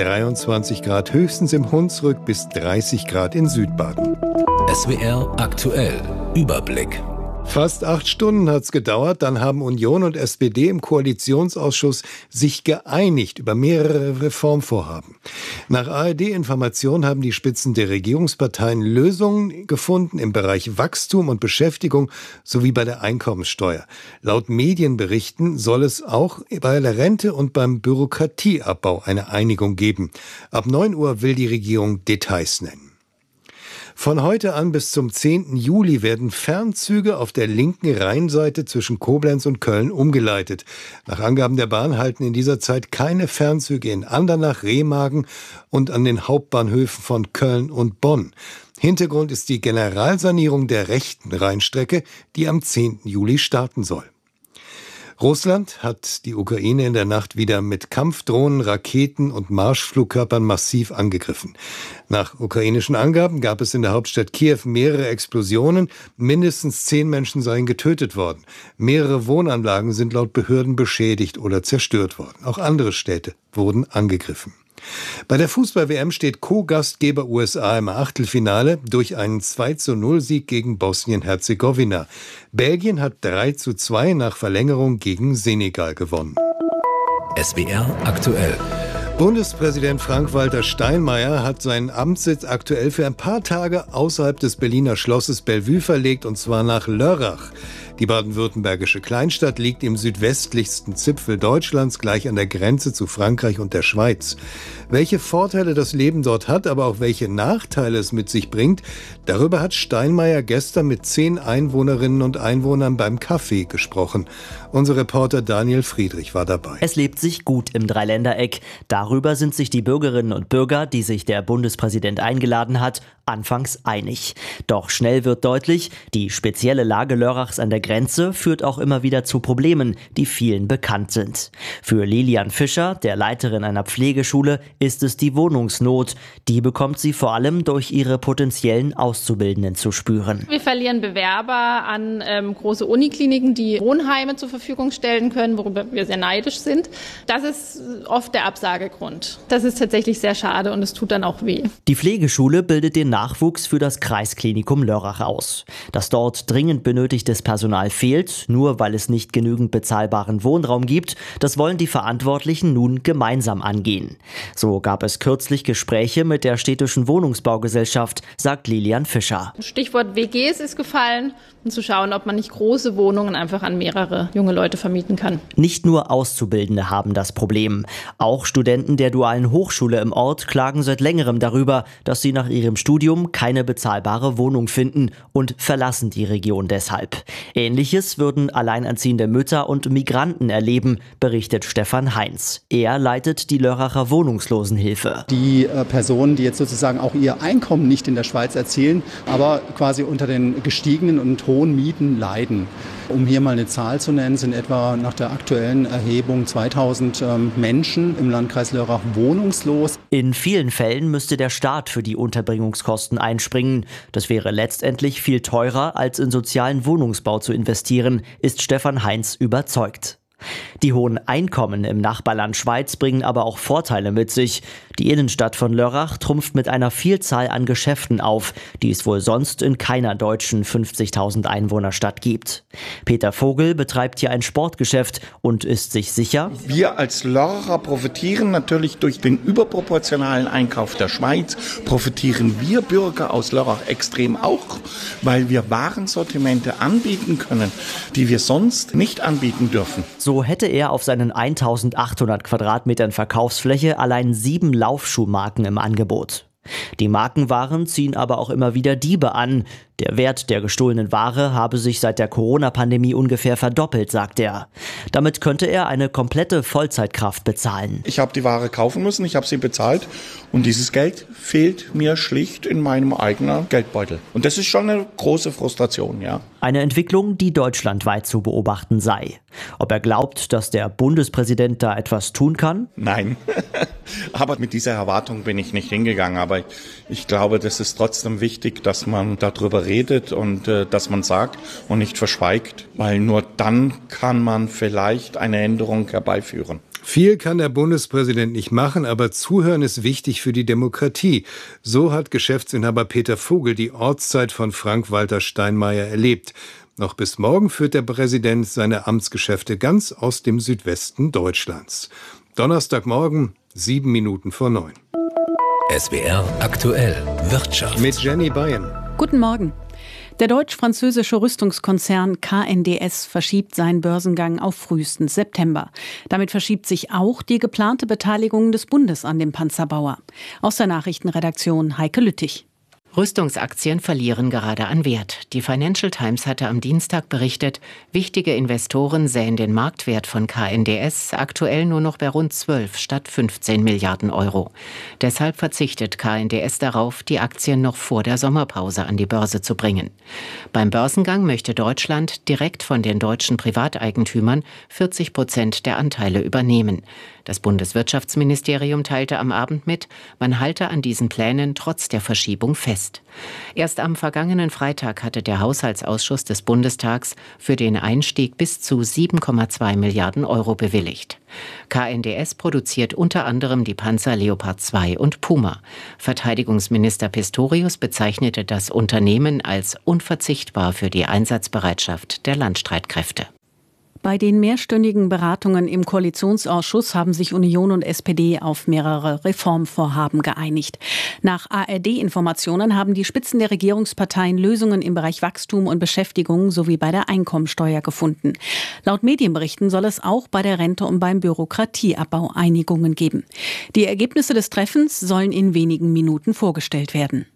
S6: 23 Grad höchstens im Hunsrück bis 30 Grad in Südbaden.
S7: SWR aktuell. Überblick.
S6: Fast 8 Stunden hat es gedauert, dann haben Union und SPD im Koalitionsausschuss sich geeinigt über mehrere Reformvorhaben. Nach ARD-Information haben die Spitzen der Regierungsparteien Lösungen gefunden im Bereich Wachstum und Beschäftigung sowie bei der Einkommenssteuer. Laut Medienberichten soll es auch bei der Rente und beim Bürokratieabbau eine Einigung geben. Ab 9 Uhr will die Regierung Details nennen. Von heute an bis zum 10. Juli werden Fernzüge auf der linken Rheinseite zwischen Koblenz und Köln umgeleitet. Nach Angaben der Bahn halten in dieser Zeit keine Fernzüge in Andernach, Remagen und an den Hauptbahnhöfen von Köln und Bonn. Hintergrund ist die Generalsanierung der rechten Rheinstrecke, die am 10. Juli starten soll. Russland hat die Ukraine in der Nacht wieder mit Kampfdrohnen, Raketen und Marschflugkörpern massiv angegriffen. Nach ukrainischen Angaben gab es in der Hauptstadt Kiew mehrere Explosionen. Mindestens 10 Menschen seien getötet worden. Mehrere Wohnanlagen sind laut Behörden beschädigt oder zerstört worden. Auch andere Städte wurden angegriffen. Bei der Fußball-WM steht Co-Gastgeber USA im Achtelfinale durch einen 2:0-Sieg gegen Bosnien-Herzegowina. Belgien hat 3:2 nach Verlängerung gegen Senegal gewonnen.
S7: SWR aktuell.
S6: Bundespräsident Frank-Walter Steinmeier hat seinen Amtssitz aktuell für ein paar Tage außerhalb des Berliner Schlosses Bellevue verlegt, und zwar nach Lörrach. Die baden-württembergische Kleinstadt liegt im südwestlichsten Zipfel Deutschlands, gleich an der Grenze zu Frankreich und der Schweiz. Welche Vorteile das Leben dort hat, aber auch welche Nachteile es mit sich bringt, darüber hat Steinmeier gestern mit 10 Einwohnerinnen und Einwohnern beim Kaffee gesprochen. Unser Reporter Daniel Friedrich war dabei.
S1: Es lebt sich gut im Dreiländereck. Darüber sind sich die Bürgerinnen und Bürger, die sich der Bundespräsident eingeladen hat, anfangs einig. Doch schnell wird deutlich, die spezielle Lage Lörrachs an der Grenze führt auch immer wieder zu Problemen, die vielen bekannt sind. Für Lilian Fischer, der Leiterin einer Pflegeschule, ist es die Wohnungsnot. Die bekommt sie vor allem durch ihre potenziellen Auszubildenden zu spüren.
S8: Wir verlieren Bewerber an große Unikliniken, die Wohnheime zur Verfügung stellen können, worüber wir sehr neidisch sind. Das ist oft der Absagegrund. Das ist tatsächlich sehr schade und es tut dann auch weh.
S1: Die Pflegeschule bildet den Nachwuchs für das Kreisklinikum Lörrach aus. Dass dort dringend benötigtes Personal fehlt, nur weil es nicht genügend bezahlbaren Wohnraum gibt, das wollen die Verantwortlichen nun gemeinsam angehen. So gab es kürzlich Gespräche mit der städtischen Wohnungsbaugesellschaft, sagt Lilian Fischer.
S8: Stichwort WGs ist gefallen, um zu schauen, ob man nicht große Wohnungen einfach an mehrere junge Leute vermieten kann.
S1: Nicht nur Auszubildende haben das Problem. Auch Studenten der dualen Hochschule im Ort klagen seit längerem darüber, dass sie nach ihrem Studium keine bezahlbare Wohnung finden und verlassen die Region deshalb. Ähnliches würden alleinerziehende Mütter und Migranten erleben, berichtet Stefan Heinz. Er leitet die Lörracher Wohnungslosenhilfe.
S9: Die Personen, die jetzt sozusagen auch ihr Einkommen nicht in der Schweiz erzielen, aber quasi unter den gestiegenen und hohen Mieten leiden. Um hier mal eine Zahl zu nennen, sind etwa nach der aktuellen Erhebung 2000 Menschen im Landkreis Lörrach wohnungslos.
S1: In vielen Fällen müsste der Staat für die Unterbringungskosten einspringen. Das wäre letztendlich viel teurer, als in sozialen Wohnungsbau zu investieren, ist Stefan Heinz überzeugt. Die hohen Einkommen im Nachbarland Schweiz bringen aber auch Vorteile mit sich. Die Innenstadt von Lörrach trumpft mit einer Vielzahl an Geschäften auf, die es wohl sonst in keiner deutschen 50.000 Einwohnerstadt gibt. Peter Vogel betreibt hier ein Sportgeschäft und ist sich sicher:
S10: Wir als Lörracher profitieren natürlich durch den überproportionalen Einkauf der Schweiz, profitieren wir Bürger aus Lörrach extrem auch, weil wir Warensortimente anbieten können, die wir sonst nicht anbieten dürfen.
S1: So hätte er auf seinen 1800 Quadratmetern Verkaufsfläche allein 7 Laufschuhmarken im Angebot. Die Markenwaren ziehen aber auch immer wieder Diebe an. Der Wert der gestohlenen Ware habe sich seit der Corona-Pandemie ungefähr verdoppelt, sagt er. Damit könnte er eine komplette Vollzeitkraft bezahlen.
S10: Ich habe die Ware kaufen müssen, ich habe sie bezahlt und dieses Geld fehlt mir schlicht in meinem eigenen Geldbeutel. Und das ist schon eine große Frustration, ja.
S1: Eine Entwicklung, die deutschlandweit zu beobachten sei. Ob er glaubt, dass der Bundespräsident da etwas tun kann?
S10: Nein, aber mit dieser Erwartung bin ich nicht hingegangen. Aber ich glaube, das ist trotzdem wichtig, dass man darüber redet und dass man sagt und nicht verschweigt, weil nur dann kann man vielleicht eine Änderung herbeiführen.
S6: Viel kann der Bundespräsident nicht machen, aber Zuhören ist wichtig für die Demokratie. So hat Geschäftsinhaber Peter Vogel die Ortszeit von Frank-Walter Steinmeier erlebt. Noch bis morgen führt der Präsident seine Amtsgeschäfte ganz aus dem Südwesten Deutschlands. Donnerstagmorgen, 7 Minuten vor 9.
S7: SWR aktuell Wirtschaft.
S6: Mit Jenny Bayern.
S11: Guten Morgen. Der deutsch-französische Rüstungskonzern KNDS verschiebt seinen Börsengang auf frühestens September. Damit verschiebt sich auch die geplante Beteiligung des Bundes an dem Panzerbauer. Aus der Nachrichtenredaktion Heike Lüttich.
S12: Rüstungsaktien verlieren gerade an Wert. Die Financial Times hatte am Dienstag berichtet, wichtige Investoren sähen den Marktwert von KNDS aktuell nur noch bei rund 12 statt 15 Milliarden Euro. Deshalb verzichtet KNDS darauf, die Aktien noch vor der Sommerpause an die Börse zu bringen. Beim Börsengang möchte Deutschland direkt von den deutschen Privateigentümern 40% der Anteile übernehmen. Das Bundeswirtschaftsministerium teilte am Abend mit, man halte an diesen Plänen trotz der Verschiebung fest. Erst am vergangenen Freitag hatte der Haushaltsausschuss des Bundestags für den Einstieg bis zu 7,2 Milliarden Euro bewilligt. KNDS produziert unter anderem die Panzer Leopard 2 und Puma. Verteidigungsminister Pistorius bezeichnete das Unternehmen als unverzichtbar für die Einsatzbereitschaft der Landstreitkräfte.
S11: Bei den mehrstündigen Beratungen im Koalitionsausschuss haben sich Union und SPD auf mehrere Reformvorhaben geeinigt. Nach ARD-Informationen haben die Spitzen der Regierungsparteien Lösungen im Bereich Wachstum und Beschäftigung sowie bei der Einkommensteuer gefunden. Laut Medienberichten soll es auch bei der Rente und beim Bürokratieabbau Einigungen geben. Die Ergebnisse des Treffens sollen in wenigen Minuten vorgestellt werden.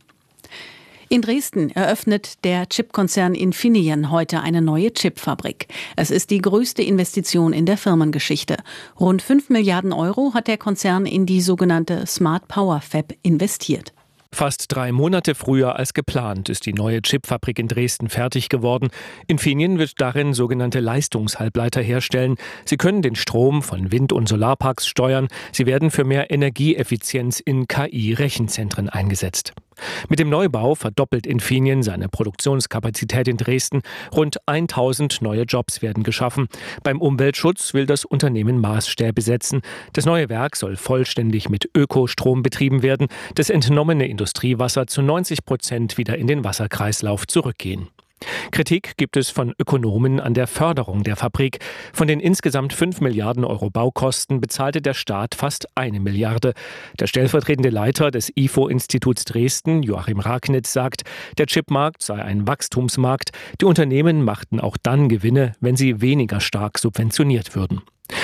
S11: In Dresden eröffnet der Chipkonzern Infineon heute eine neue Chipfabrik. Es ist die größte Investition in der Firmengeschichte. Rund 5 Milliarden Euro hat der Konzern in die sogenannte Smart Power Fab investiert.
S13: Fast 3 Monate früher als geplant ist die neue Chipfabrik in Dresden fertig geworden. Infineon wird darin sogenannte Leistungshalbleiter herstellen. Sie können den Strom von Wind- und Solarparks steuern. Sie werden für mehr Energieeffizienz in KI-Rechenzentren eingesetzt. Mit dem Neubau verdoppelt Infineon seine Produktionskapazität in Dresden. Rund 1000 neue Jobs werden geschaffen. Beim Umweltschutz will das Unternehmen Maßstäbe setzen. Das neue Werk soll vollständig mit Ökostrom betrieben werden. Das entnommene Industriewasser zu 90% wieder in den Wasserkreislauf zurückgehen. Kritik gibt es von Ökonomen an der Förderung der Fabrik. Von den insgesamt 5 Milliarden Euro Baukosten bezahlte der Staat fast 1 Milliarde. Der stellvertretende Leiter des IFO-Instituts Dresden, Joachim Ragnitz, sagt, der Chipmarkt sei ein Wachstumsmarkt. Die Unternehmen machten auch dann Gewinne, wenn sie weniger stark subventioniert würden.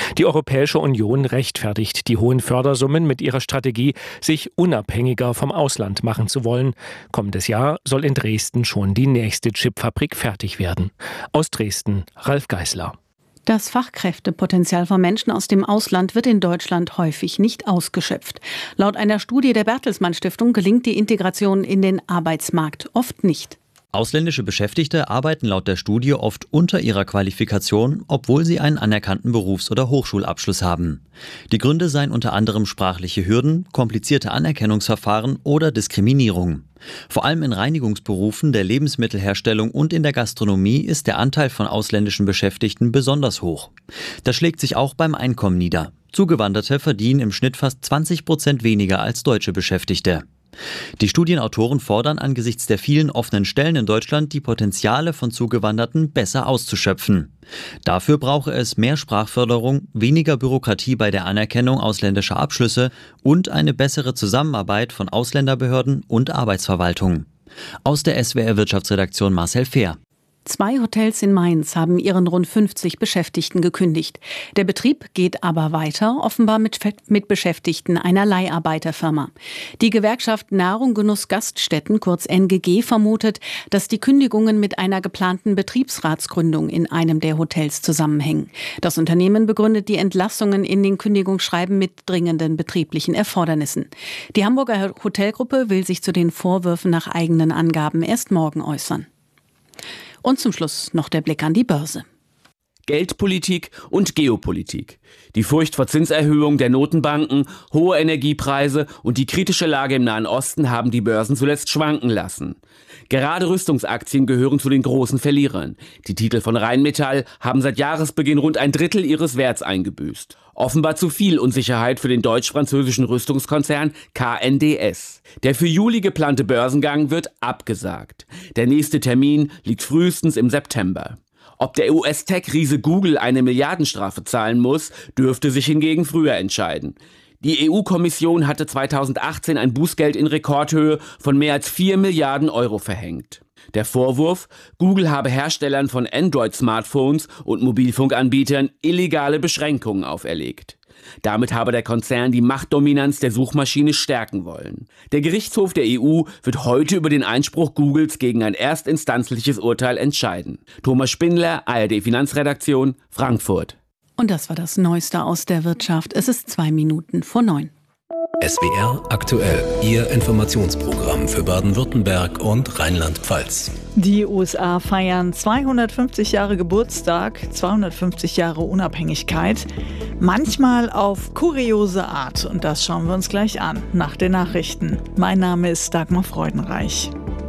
S13: Die Europäische Union rechtfertigt die hohen Fördersummen mit ihrer Strategie, sich unabhängiger vom Ausland machen zu wollen. Kommendes Jahr soll in Dresden schon die nächste Chipfabrik fertig werden. Aus Dresden, Ralf Geißler.
S11: Das Fachkräftepotenzial von Menschen aus dem Ausland wird in Deutschland häufig nicht ausgeschöpft. Laut einer Studie der Bertelsmann Stiftung gelingt die Integration in den Arbeitsmarkt oft nicht.
S14: Ausländische Beschäftigte arbeiten laut der Studie oft unter ihrer Qualifikation, obwohl sie einen anerkannten Berufs- oder Hochschulabschluss haben. Die Gründe seien unter anderem sprachliche Hürden, komplizierte Anerkennungsverfahren oder Diskriminierung. Vor allem in Reinigungsberufen, der Lebensmittelherstellung und in der Gastronomie ist der Anteil von ausländischen Beschäftigten besonders hoch. Das schlägt sich auch beim Einkommen nieder. Zugewanderte verdienen im Schnitt fast 20% weniger als deutsche Beschäftigte. Die Studienautoren fordern angesichts der vielen offenen Stellen in Deutschland, die Potenziale von Zugewanderten besser auszuschöpfen. Dafür brauche es mehr Sprachförderung, weniger Bürokratie bei der Anerkennung ausländischer Abschlüsse und eine bessere Zusammenarbeit von Ausländerbehörden und Arbeitsverwaltung. Aus der SWR Wirtschaftsredaktion Marcel Fehr.
S11: 2 Hotels in Mainz haben ihren rund 50 Beschäftigten gekündigt. Der Betrieb geht aber weiter, offenbar mit Beschäftigten einer Leiharbeiterfirma. Die Gewerkschaft Nahrung Genuss Gaststätten, kurz NGG, vermutet, dass die Kündigungen mit einer geplanten Betriebsratsgründung in einem der Hotels zusammenhängen. Das Unternehmen begründet die Entlassungen in den Kündigungsschreiben mit dringenden betrieblichen Erfordernissen. Die Hamburger Hotelgruppe will sich zu den Vorwürfen nach eigenen Angaben erst morgen äußern. Und zum Schluss noch der Blick an die Börse.
S15: Geldpolitik und Geopolitik. Die Furcht vor Zinserhöhung der Notenbanken, hohe Energiepreise und die kritische Lage im Nahen Osten haben die Börsen zuletzt schwanken lassen. Gerade Rüstungsaktien gehören zu den großen Verlierern. Die Titel von Rheinmetall haben seit Jahresbeginn rund 1/3 ihres Werts eingebüßt. Offenbar zu viel Unsicherheit für den deutsch-französischen Rüstungskonzern KNDS. Der für Juli geplante Börsengang wird abgesagt. Der nächste Termin liegt frühestens im September. Ob der US-Tech-Riese Google eine Milliardenstrafe zahlen muss, dürfte sich hingegen früher entscheiden. Die EU-Kommission hatte 2018 ein Bußgeld in Rekordhöhe von mehr als 4 Milliarden Euro verhängt. Der Vorwurf, Google habe Herstellern von Android-Smartphones und Mobilfunkanbietern illegale Beschränkungen auferlegt. Damit habe der Konzern die Machtdominanz der Suchmaschine stärken wollen. Der Gerichtshof der EU wird heute über den Einspruch Googles gegen ein erstinstanzliches Urteil entscheiden. Thomas Spindler, ARD Finanzredaktion, Frankfurt.
S11: Und das war das Neueste aus der Wirtschaft. Es ist 8:02.
S7: SWR aktuell, Ihr Informationsprogramm für Baden-Württemberg und Rheinland-Pfalz.
S16: Die USA feiern 250 Jahre Geburtstag, 250 Jahre Unabhängigkeit. Manchmal auf kuriose Art. Und das schauen wir uns gleich an, nach den Nachrichten. Mein Name ist Dagmar Freudenreich.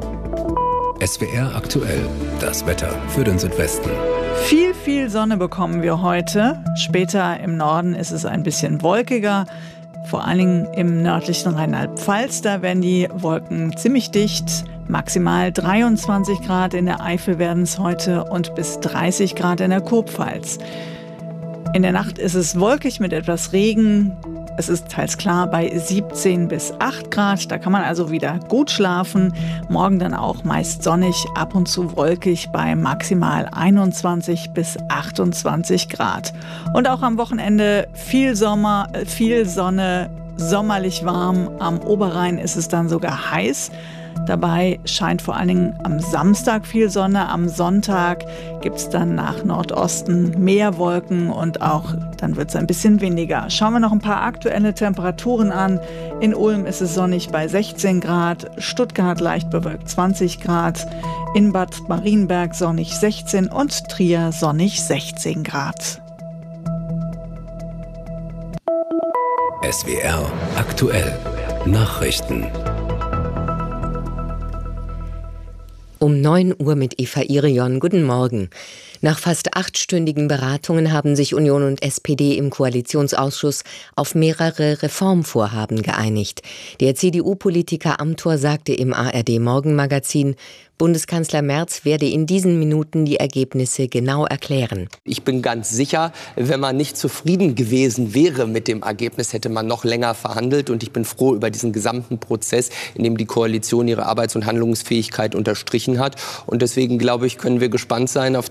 S7: SWR aktuell, das Wetter für den Südwesten.
S16: Viel Sonne bekommen wir heute. Später im Norden ist es ein bisschen wolkiger. Vor allen Dingen im nördlichen Rheinland-Pfalz, da werden die Wolken ziemlich dicht. Maximal 23 Grad in der Eifel werden es heute und bis 30 Grad in der Kurpfalz. In der Nacht ist es wolkig mit etwas Regen. Es ist teils klar bei 17 bis 8 Grad. Da kann man also wieder gut schlafen. Morgen dann auch meist sonnig, ab und zu wolkig bei maximal 21 bis 28 Grad. Und auch am Wochenende viel Sommer, viel Sonne, sommerlich warm. Am Oberrhein ist es dann sogar heiß. Dabei scheint vor allen Dingen am Samstag viel Sonne. Am Sonntag gibt es dann nach Nordosten mehr Wolken und auch dann wird es ein bisschen windiger. Schauen wir noch ein paar aktuelle Temperaturen an. In Ulm ist es sonnig bei 16 Grad, Stuttgart leicht bewölkt 20 Grad, in Bad Marienberg sonnig 16 und Trier sonnig 16 Grad.
S7: SWR aktuell, Nachrichten.
S17: Um 9 Uhr mit Eva Irion. Guten Morgen. Nach fast 8-stündigen Beratungen haben sich Union und SPD im Koalitionsausschuss auf mehrere Reformvorhaben geeinigt. Der CDU-Politiker Amthor sagte im ARD-Morgenmagazin, Bundeskanzler Merz werde in diesen Minuten die Ergebnisse genau erklären.
S18: Ich bin ganz sicher, wenn man nicht zufrieden gewesen wäre mit dem Ergebnis, hätte man noch länger verhandelt. Und ich bin froh über diesen gesamten Prozess, in dem die Koalition ihre Arbeits- und Handlungsfähigkeit unterstrichen hat. Und deswegen, glaube ich, können wir gespannt sein auf das, was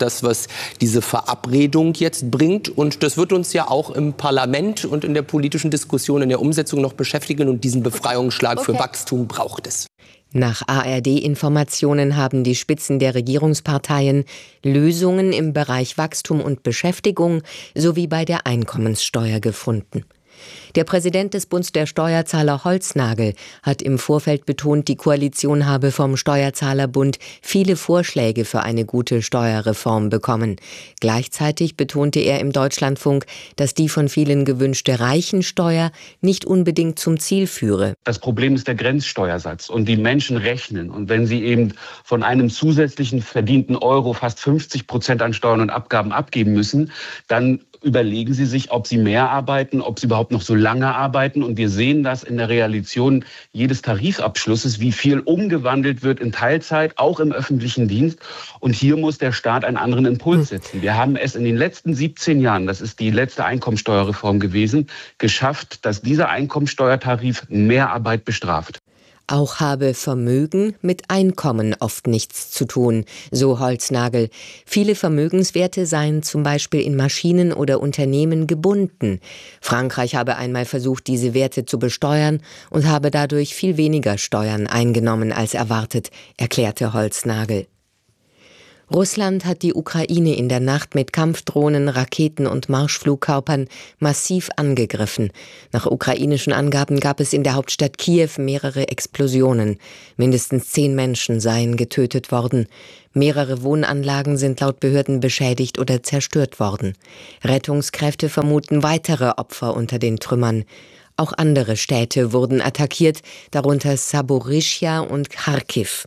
S18: was diese Verabredung jetzt bringt. Und das wird uns ja auch im Parlament und in der politischen Diskussion, in der Umsetzung noch beschäftigen. Und diesen Befreiungsschlag für Wachstum braucht es.
S17: Nach ARD-Informationen haben die Spitzen der Regierungsparteien Lösungen im Bereich Wachstum und Beschäftigung sowie bei der Einkommenssteuer gefunden. Der Präsident des Bundes der Steuerzahler Holznagel hat im Vorfeld betont, die Koalition habe vom Steuerzahlerbund viele Vorschläge für eine gute Steuerreform bekommen. Gleichzeitig betonte er im Deutschlandfunk, dass die von vielen gewünschte Reichensteuer nicht unbedingt zum Ziel führe.
S2: Das Problem ist der Grenzsteuersatz und die Menschen rechnen. Und wenn sie eben von einem zusätzlichen verdienten Euro fast 50% an Steuern und Abgaben abgeben müssen, dann überlegen sie sich, ob sie mehr arbeiten, ob sie überhaupt noch so lange arbeiten. Und wir sehen das in der Realisation jedes Tarifabschlusses, wie viel umgewandelt wird in Teilzeit, auch im öffentlichen Dienst. Und hier muss der Staat einen anderen Impuls setzen. Wir haben es in den letzten 17 Jahren, das ist die letzte Einkommensteuerreform gewesen, geschafft, dass dieser Einkommensteuertarif mehr Arbeit bestraft.
S17: Auch habe Vermögen mit Einkommen oft nichts zu tun, so Holznagel. Viele Vermögenswerte seien zum Beispiel in Maschinen oder Unternehmen gebunden. Frankreich habe einmal versucht, diese Werte zu besteuern und habe dadurch viel weniger Steuern eingenommen als erwartet, erklärte Holznagel. Russland hat die Ukraine in der Nacht mit Kampfdrohnen, Raketen und Marschflugkörpern massiv angegriffen. Nach ukrainischen Angaben gab es in der Hauptstadt Kiew mehrere Explosionen. Mindestens 10 Menschen seien getötet worden. Mehrere Wohnanlagen sind laut Behörden beschädigt oder zerstört worden. Rettungskräfte vermuten weitere Opfer unter den Trümmern. Auch andere Städte wurden attackiert, darunter Saporischschja und Charkiw.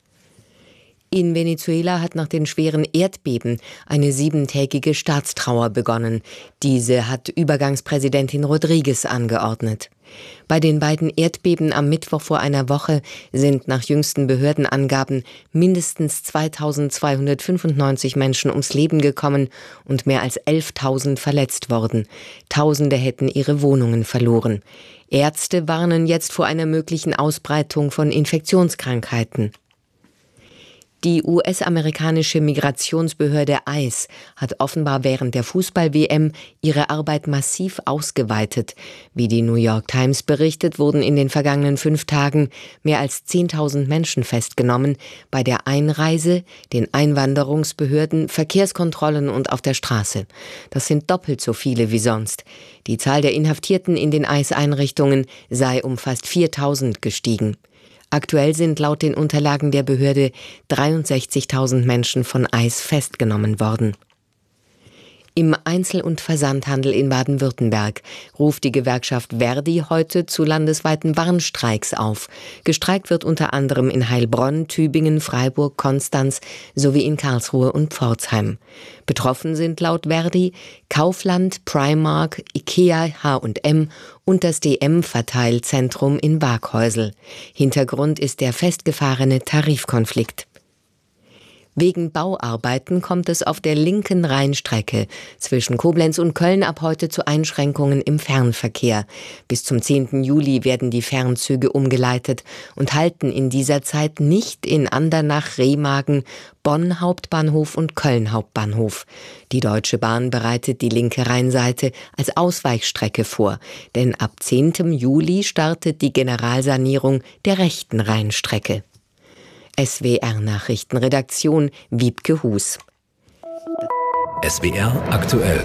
S17: In Venezuela hat nach den schweren Erdbeben eine 7-tägige Staatstrauer begonnen. Diese hat Übergangspräsidentin Rodriguez angeordnet. Bei den beiden Erdbeben am Mittwoch vor einer Woche sind nach jüngsten Behördenangaben mindestens 2.295 Menschen ums Leben gekommen und mehr als 11.000 verletzt worden. Tausende hätten ihre Wohnungen verloren. Ärzte warnen jetzt vor einer möglichen Ausbreitung von Infektionskrankheiten. Die US-amerikanische Migrationsbehörde ICE hat offenbar während der Fußball-WM ihre Arbeit massiv ausgeweitet. Wie die New York Times berichtet, wurden in den vergangenen 5 Tagen mehr als 10.000 Menschen festgenommen bei der Einreise, den Einwanderungsbehörden, Verkehrskontrollen und auf der Straße. Das sind doppelt so viele wie sonst. Die Zahl der Inhaftierten in den ICE-Einrichtungen sei um fast 4.000 gestiegen. Aktuell sind laut den Unterlagen der Behörde 63.000 Menschen von ICE festgenommen worden. Im Einzel- und Versandhandel in Baden-Württemberg ruft die Gewerkschaft Verdi heute zu landesweiten Warnstreiks auf. Gestreikt wird unter anderem in Heilbronn, Tübingen, Freiburg, Konstanz sowie in Karlsruhe und Pforzheim. Betroffen sind laut Verdi Kaufland, Primark, Ikea, H&M und das DM-Verteilzentrum in Waghäusel. Hintergrund ist der festgefahrene Tarifkonflikt. Wegen Bauarbeiten kommt es auf der linken Rheinstrecke zwischen Koblenz und Köln ab heute zu Einschränkungen im Fernverkehr. Bis zum 10. Juli werden die Fernzüge umgeleitet und halten in dieser Zeit nicht in Andernach, Remagen, Bonn Hauptbahnhof und Köln Hauptbahnhof. Die Deutsche Bahn bereitet die linke Rheinseite als Ausweichstrecke vor, denn ab 10. Juli startet die Generalsanierung der rechten Rheinstrecke. SWR-Nachrichtenredaktion Wiebke Hus.
S7: SWR aktuell.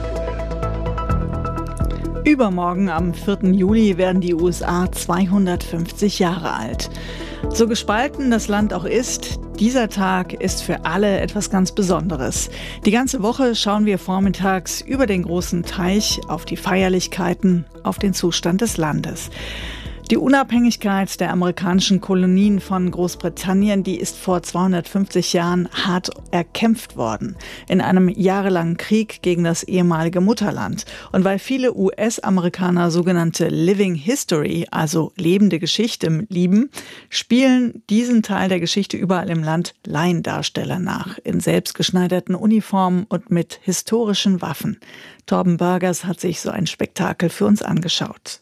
S16: Übermorgen am 4. Juli werden die USA 250 Jahre alt. So gespalten das Land auch ist, dieser Tag ist für alle etwas ganz Besonderes. Die ganze Woche schauen wir vormittags über den großen Teich auf die Feierlichkeiten, auf den Zustand des Landes. Die Unabhängigkeit der amerikanischen Kolonien von Großbritannien, die ist vor 250 Jahren hart erkämpft worden. In einem jahrelangen Krieg gegen das ehemalige Mutterland. Und weil viele US-Amerikaner sogenannte Living History, also lebende Geschichte, lieben, spielen diesen Teil der Geschichte überall im Land Laiendarsteller nach. In selbstgeschneiderten Uniformen und mit historischen Waffen. Torben Burgers hat sich so ein Spektakel für uns angeschaut.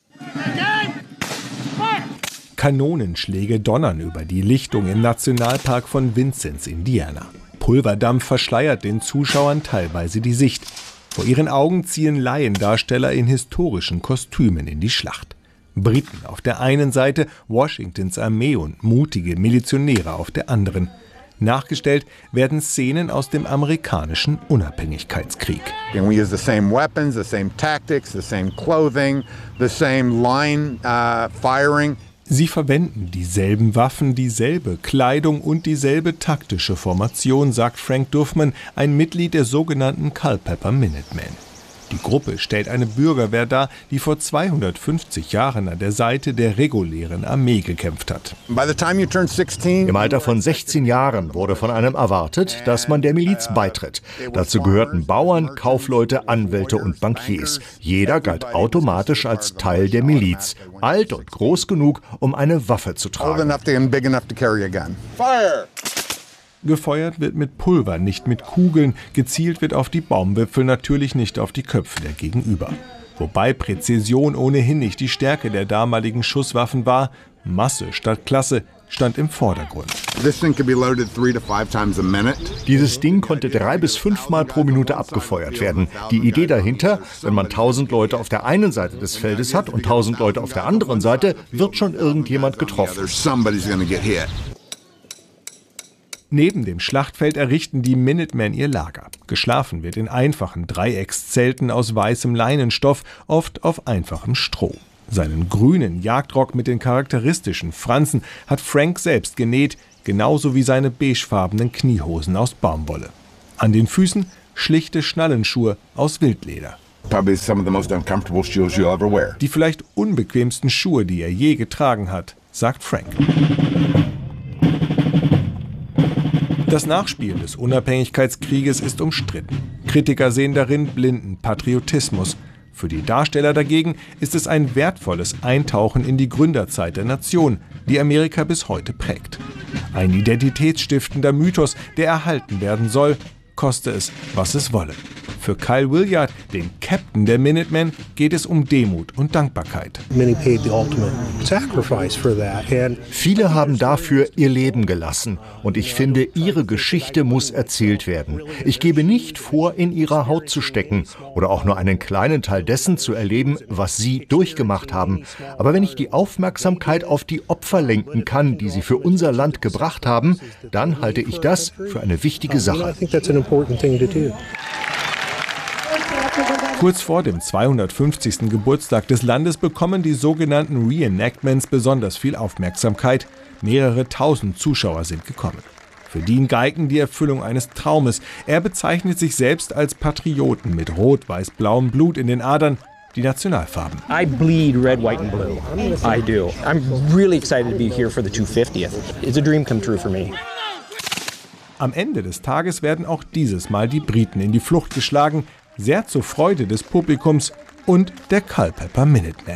S19: Kanonenschläge donnern über die Lichtung im Nationalpark von Vincennes, Indiana.
S3: Pulverdampf verschleiert den Zuschauern teilweise die Sicht. Vor ihren Augen ziehen Laiendarsteller in historischen Kostümen in die Schlacht. Briten auf der einen Seite, Washingtons Armee und mutige Milizionäre auf der anderen. Nachgestellt werden Szenen aus dem amerikanischen Unabhängigkeitskrieg.
S19: And we use the same weapons, the same tactics, the same clothing, the same line firing.
S3: Sie verwenden dieselben Waffen, dieselbe Kleidung und dieselbe taktische Formation, sagt Frank Duffman, ein Mitglied der sogenannten Culpeper Minutemen. Die Gruppe stellt eine Bürgerwehr dar, die vor 250 Jahren an der Seite der regulären Armee gekämpft hat.
S20: Im Alter von 16 Jahren wurde von einem erwartet, dass man der Miliz beitritt. Dazu gehörten Bauern, Kaufleute, Anwälte und Bankiers. Jeder galt automatisch als Teil der Miliz, alt und groß genug, um eine Waffe zu tragen.
S3: Gefeuert wird mit Pulver, nicht mit Kugeln. Gezielt wird auf die Baumwipfel, natürlich nicht auf die Köpfe der Gegenüber. Wobei Präzision ohnehin nicht die Stärke der damaligen Schusswaffen war. Masse statt Klasse stand im Vordergrund.
S20: Dieses Ding konnte 3 bis 5 Mal pro Minute abgefeuert werden. Die Idee dahinter, wenn man 1000 Leute auf der einen Seite des Feldes hat und 1000 Leute auf der anderen Seite, wird schon irgendjemand getroffen.
S3: Neben dem Schlachtfeld errichten die Minutemen ihr Lager. Geschlafen wird in einfachen Dreieckszelten aus weißem Leinenstoff, oft auf einfachem Stroh. Seinen grünen Jagdrock mit den charakteristischen Fransen hat Frank selbst genäht, genauso wie seine beigefarbenen Kniehosen aus Baumwolle. An den Füßen schlichte Schnallenschuhe aus Wildleder. Die vielleicht unbequemsten Schuhe, die er je getragen hat, sagt Frank. Das Nachspiel des Unabhängigkeitskrieges ist umstritten. Kritiker sehen darin blinden Patriotismus. Für die Darsteller dagegen ist es ein wertvolles Eintauchen in die Gründerzeit der Nation, die Amerika bis heute prägt. Ein identitätsstiftender Mythos, der erhalten werden soll, koste es, was es wolle. Für Kyle Williard, den Captain der Minutemen, geht es um Demut und Dankbarkeit.
S20: Viele haben dafür ihr Leben gelassen und ich finde, ihre Geschichte muss erzählt werden. Ich gebe nicht vor, in ihrer Haut zu stecken oder auch nur einen kleinen Teil dessen zu erleben, was sie durchgemacht haben. Aber wenn ich die Aufmerksamkeit auf die Opfer lenken kann, die sie für unser Land gebracht haben, dann halte ich das für eine wichtige Sache.
S3: Kurz vor dem 250. Geburtstag des Landes bekommen die sogenannten Reenactments besonders viel Aufmerksamkeit. Mehrere tausend Zuschauer sind gekommen. Für Dean Geigen die Erfüllung eines Traumes. Er bezeichnet sich selbst als Patrioten mit rot-weiß-blauem Blut in den Adern, die Nationalfarben.
S21: I bleed red, white and blue. I do. I'm really excited to be here for the 250th. It's a dream come true for me.
S3: Am Ende des Tages werden auch dieses Mal die Briten in die Flucht geschlagen, sehr zur Freude des Publikums und der Culpeper Minutemen.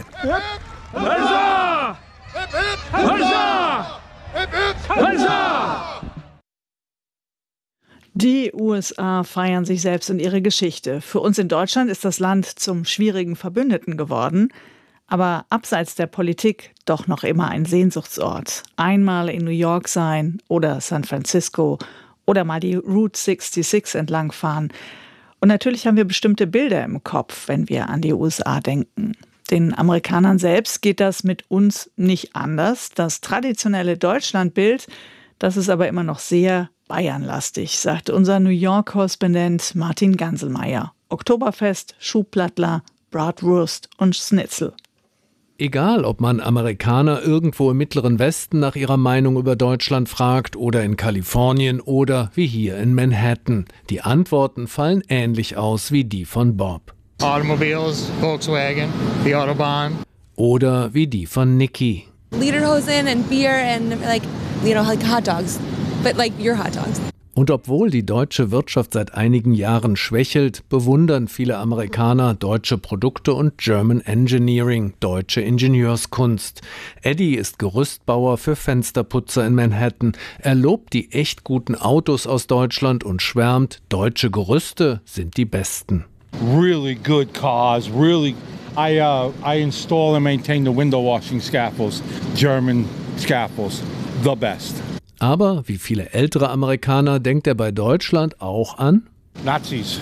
S16: Die USA feiern sich selbst und ihre Geschichte. Für uns in Deutschland ist das Land zum schwierigen Verbündeten geworden, aber abseits der Politik doch noch immer ein Sehnsuchtsort. Einmal in New York sein oder San Francisco oder mal die Route 66 entlangfahren. Und natürlich haben wir bestimmte Bilder im Kopf, wenn wir an die USA denken. Den Amerikanern selbst geht das mit uns nicht anders. Das traditionelle Deutschlandbild, das ist aber immer noch sehr bayernlastig, sagt unser New York-Korrespondent Martin Ganselmeier. Oktoberfest, Schuhplattler, Bratwurst und Schnitzel.
S13: Egal, ob man Amerikaner irgendwo im Mittleren Westen nach ihrer Meinung über Deutschland fragt oder in Kalifornien oder wie hier in Manhattan. Die Antworten fallen ähnlich aus wie die von Bob.
S22: Automobiles, Volkswagen, die Autobahn.
S13: Oder wie die von Nikki.
S24: Lederhosen and beer and like hot dogs, but like your hot dogs.
S13: Und obwohl die deutsche Wirtschaft seit einigen Jahren schwächelt, bewundern viele Amerikaner deutsche Produkte und German Engineering, deutsche Ingenieurskunst. Eddie ist Gerüstbauer für Fensterputzer in Manhattan. Er lobt die echt guten Autos aus Deutschland und schwärmt, deutsche Gerüste sind die besten.
S27: Really good cars, really. I install and maintain the window washing scaffolds, German scaffolds, the best.
S4: Aber wie viele ältere Amerikaner denkt er bei Deutschland auch an
S27: Nazis.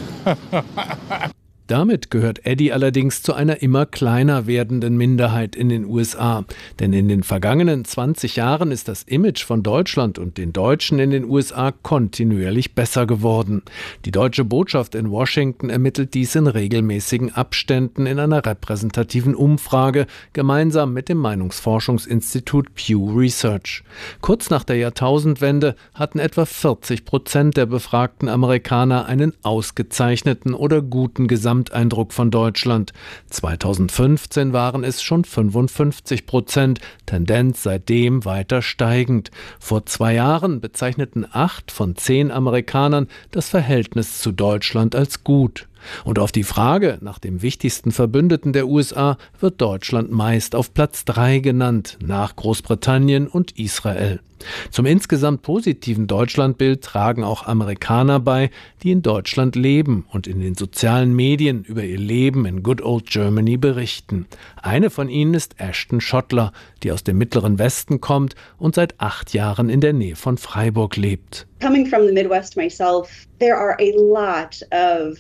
S4: Damit gehört Eddie allerdings zu einer immer kleiner werdenden Minderheit in den USA. Denn in den vergangenen 20 Jahren ist das Image von Deutschland und den Deutschen in den USA kontinuierlich besser geworden. Die deutsche Botschaft in Washington ermittelt dies in regelmäßigen Abständen in einer repräsentativen Umfrage, gemeinsam mit dem Meinungsforschungsinstitut Pew Research. Kurz nach der Jahrtausendwende hatten etwa 40% der befragten Amerikaner einen ausgezeichneten oder guten Gesamteindruck von Deutschland. 2015 waren es schon 55%, Tendenz seitdem weiter steigend. Vor 2 Jahren bezeichneten 8 von 10 Amerikanern das Verhältnis zu Deutschland als gut. Und auf die Frage nach dem wichtigsten Verbündeten der USA wird Deutschland meist auf Platz 3 genannt, nach Großbritannien und Israel. Zum insgesamt positiven Deutschlandbild tragen auch Amerikaner bei, die in Deutschland leben und in den sozialen Medien über ihr Leben in Good Old Germany berichten. Eine von ihnen ist Ashton Schottler, die aus dem Mittleren Westen kommt und seit 8 Jahren in der Nähe von Freiburg lebt.
S5: Coming from the Midwest myself, there are a lot of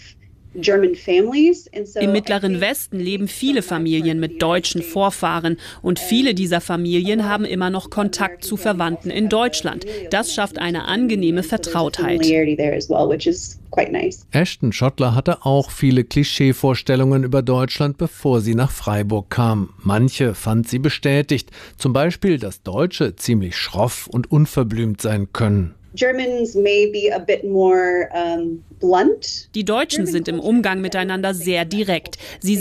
S8: Im Mittleren Westen leben viele Familien mit deutschen Vorfahren und viele dieser Familien haben immer noch Kontakt zu Verwandten in Deutschland. Das schafft eine angenehme Vertrautheit.
S4: Ashton Schottler hatte auch viele Klischeevorstellungen über Deutschland, bevor sie nach Freiburg kam. Manche fand sie bestätigt, zum Beispiel, dass Deutsche ziemlich schroff und unverblümt sein können.
S8: Die Deutschen sind im Umgang miteinander sehr direkt. Sie